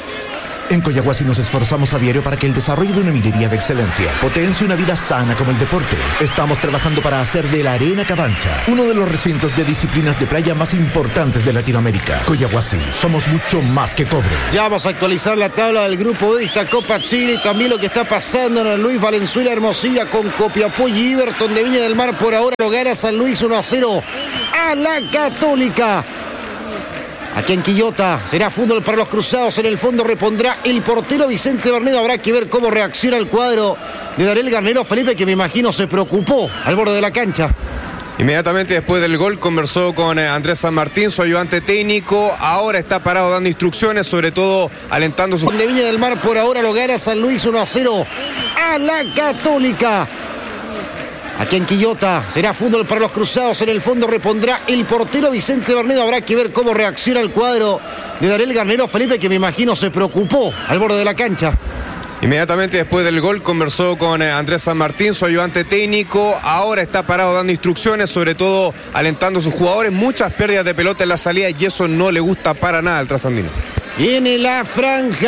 En Coyahuasi nos esforzamos a diario para que el desarrollo de una minería de excelencia potencie una vida sana como el deporte. Estamos trabajando para hacer de la Arena Cabancha uno de los recintos de disciplinas de playa más importantes de Latinoamérica. Coyahuasi, somos mucho más que cobre. Ya vamos a actualizar la tabla del grupo B de esta Copa Chile y también lo que está pasando en el Luis Valenzuela Hermosilla con Copiapó y Everton de Viña del Mar. Por ahora lo gana San Luis uno a cero a la Católica. Aquí en Quillota será fútbol para los cruzados. En el fondo repondrá el portero Vicente Bernedo. Habrá que ver cómo reacciona el cuadro de Darel Garnero, Felipe, que me imagino se preocupó al borde de la cancha. Inmediatamente después del gol conversó con Andrés San Martín, su ayudante técnico. Ahora está parado dando instrucciones, sobre todo alentando su... De Viña del Mar por ahora lo gana San Luis uno a cero a la Católica. Aquí en Quillota será fútbol para los cruzados. En el fondo repondrá el portero Vicente Bernedo. Habrá que ver cómo reacciona el cuadro de Darel Garnero, Felipe, que me imagino se preocupó al borde de la cancha. Inmediatamente después del gol conversó con Andrés San Martín, su ayudante técnico. Ahora está parado dando instrucciones, sobre todo alentando a sus jugadores. Muchas pérdidas de pelota en la salida y eso no le gusta para nada al trasandino. Viene la franja.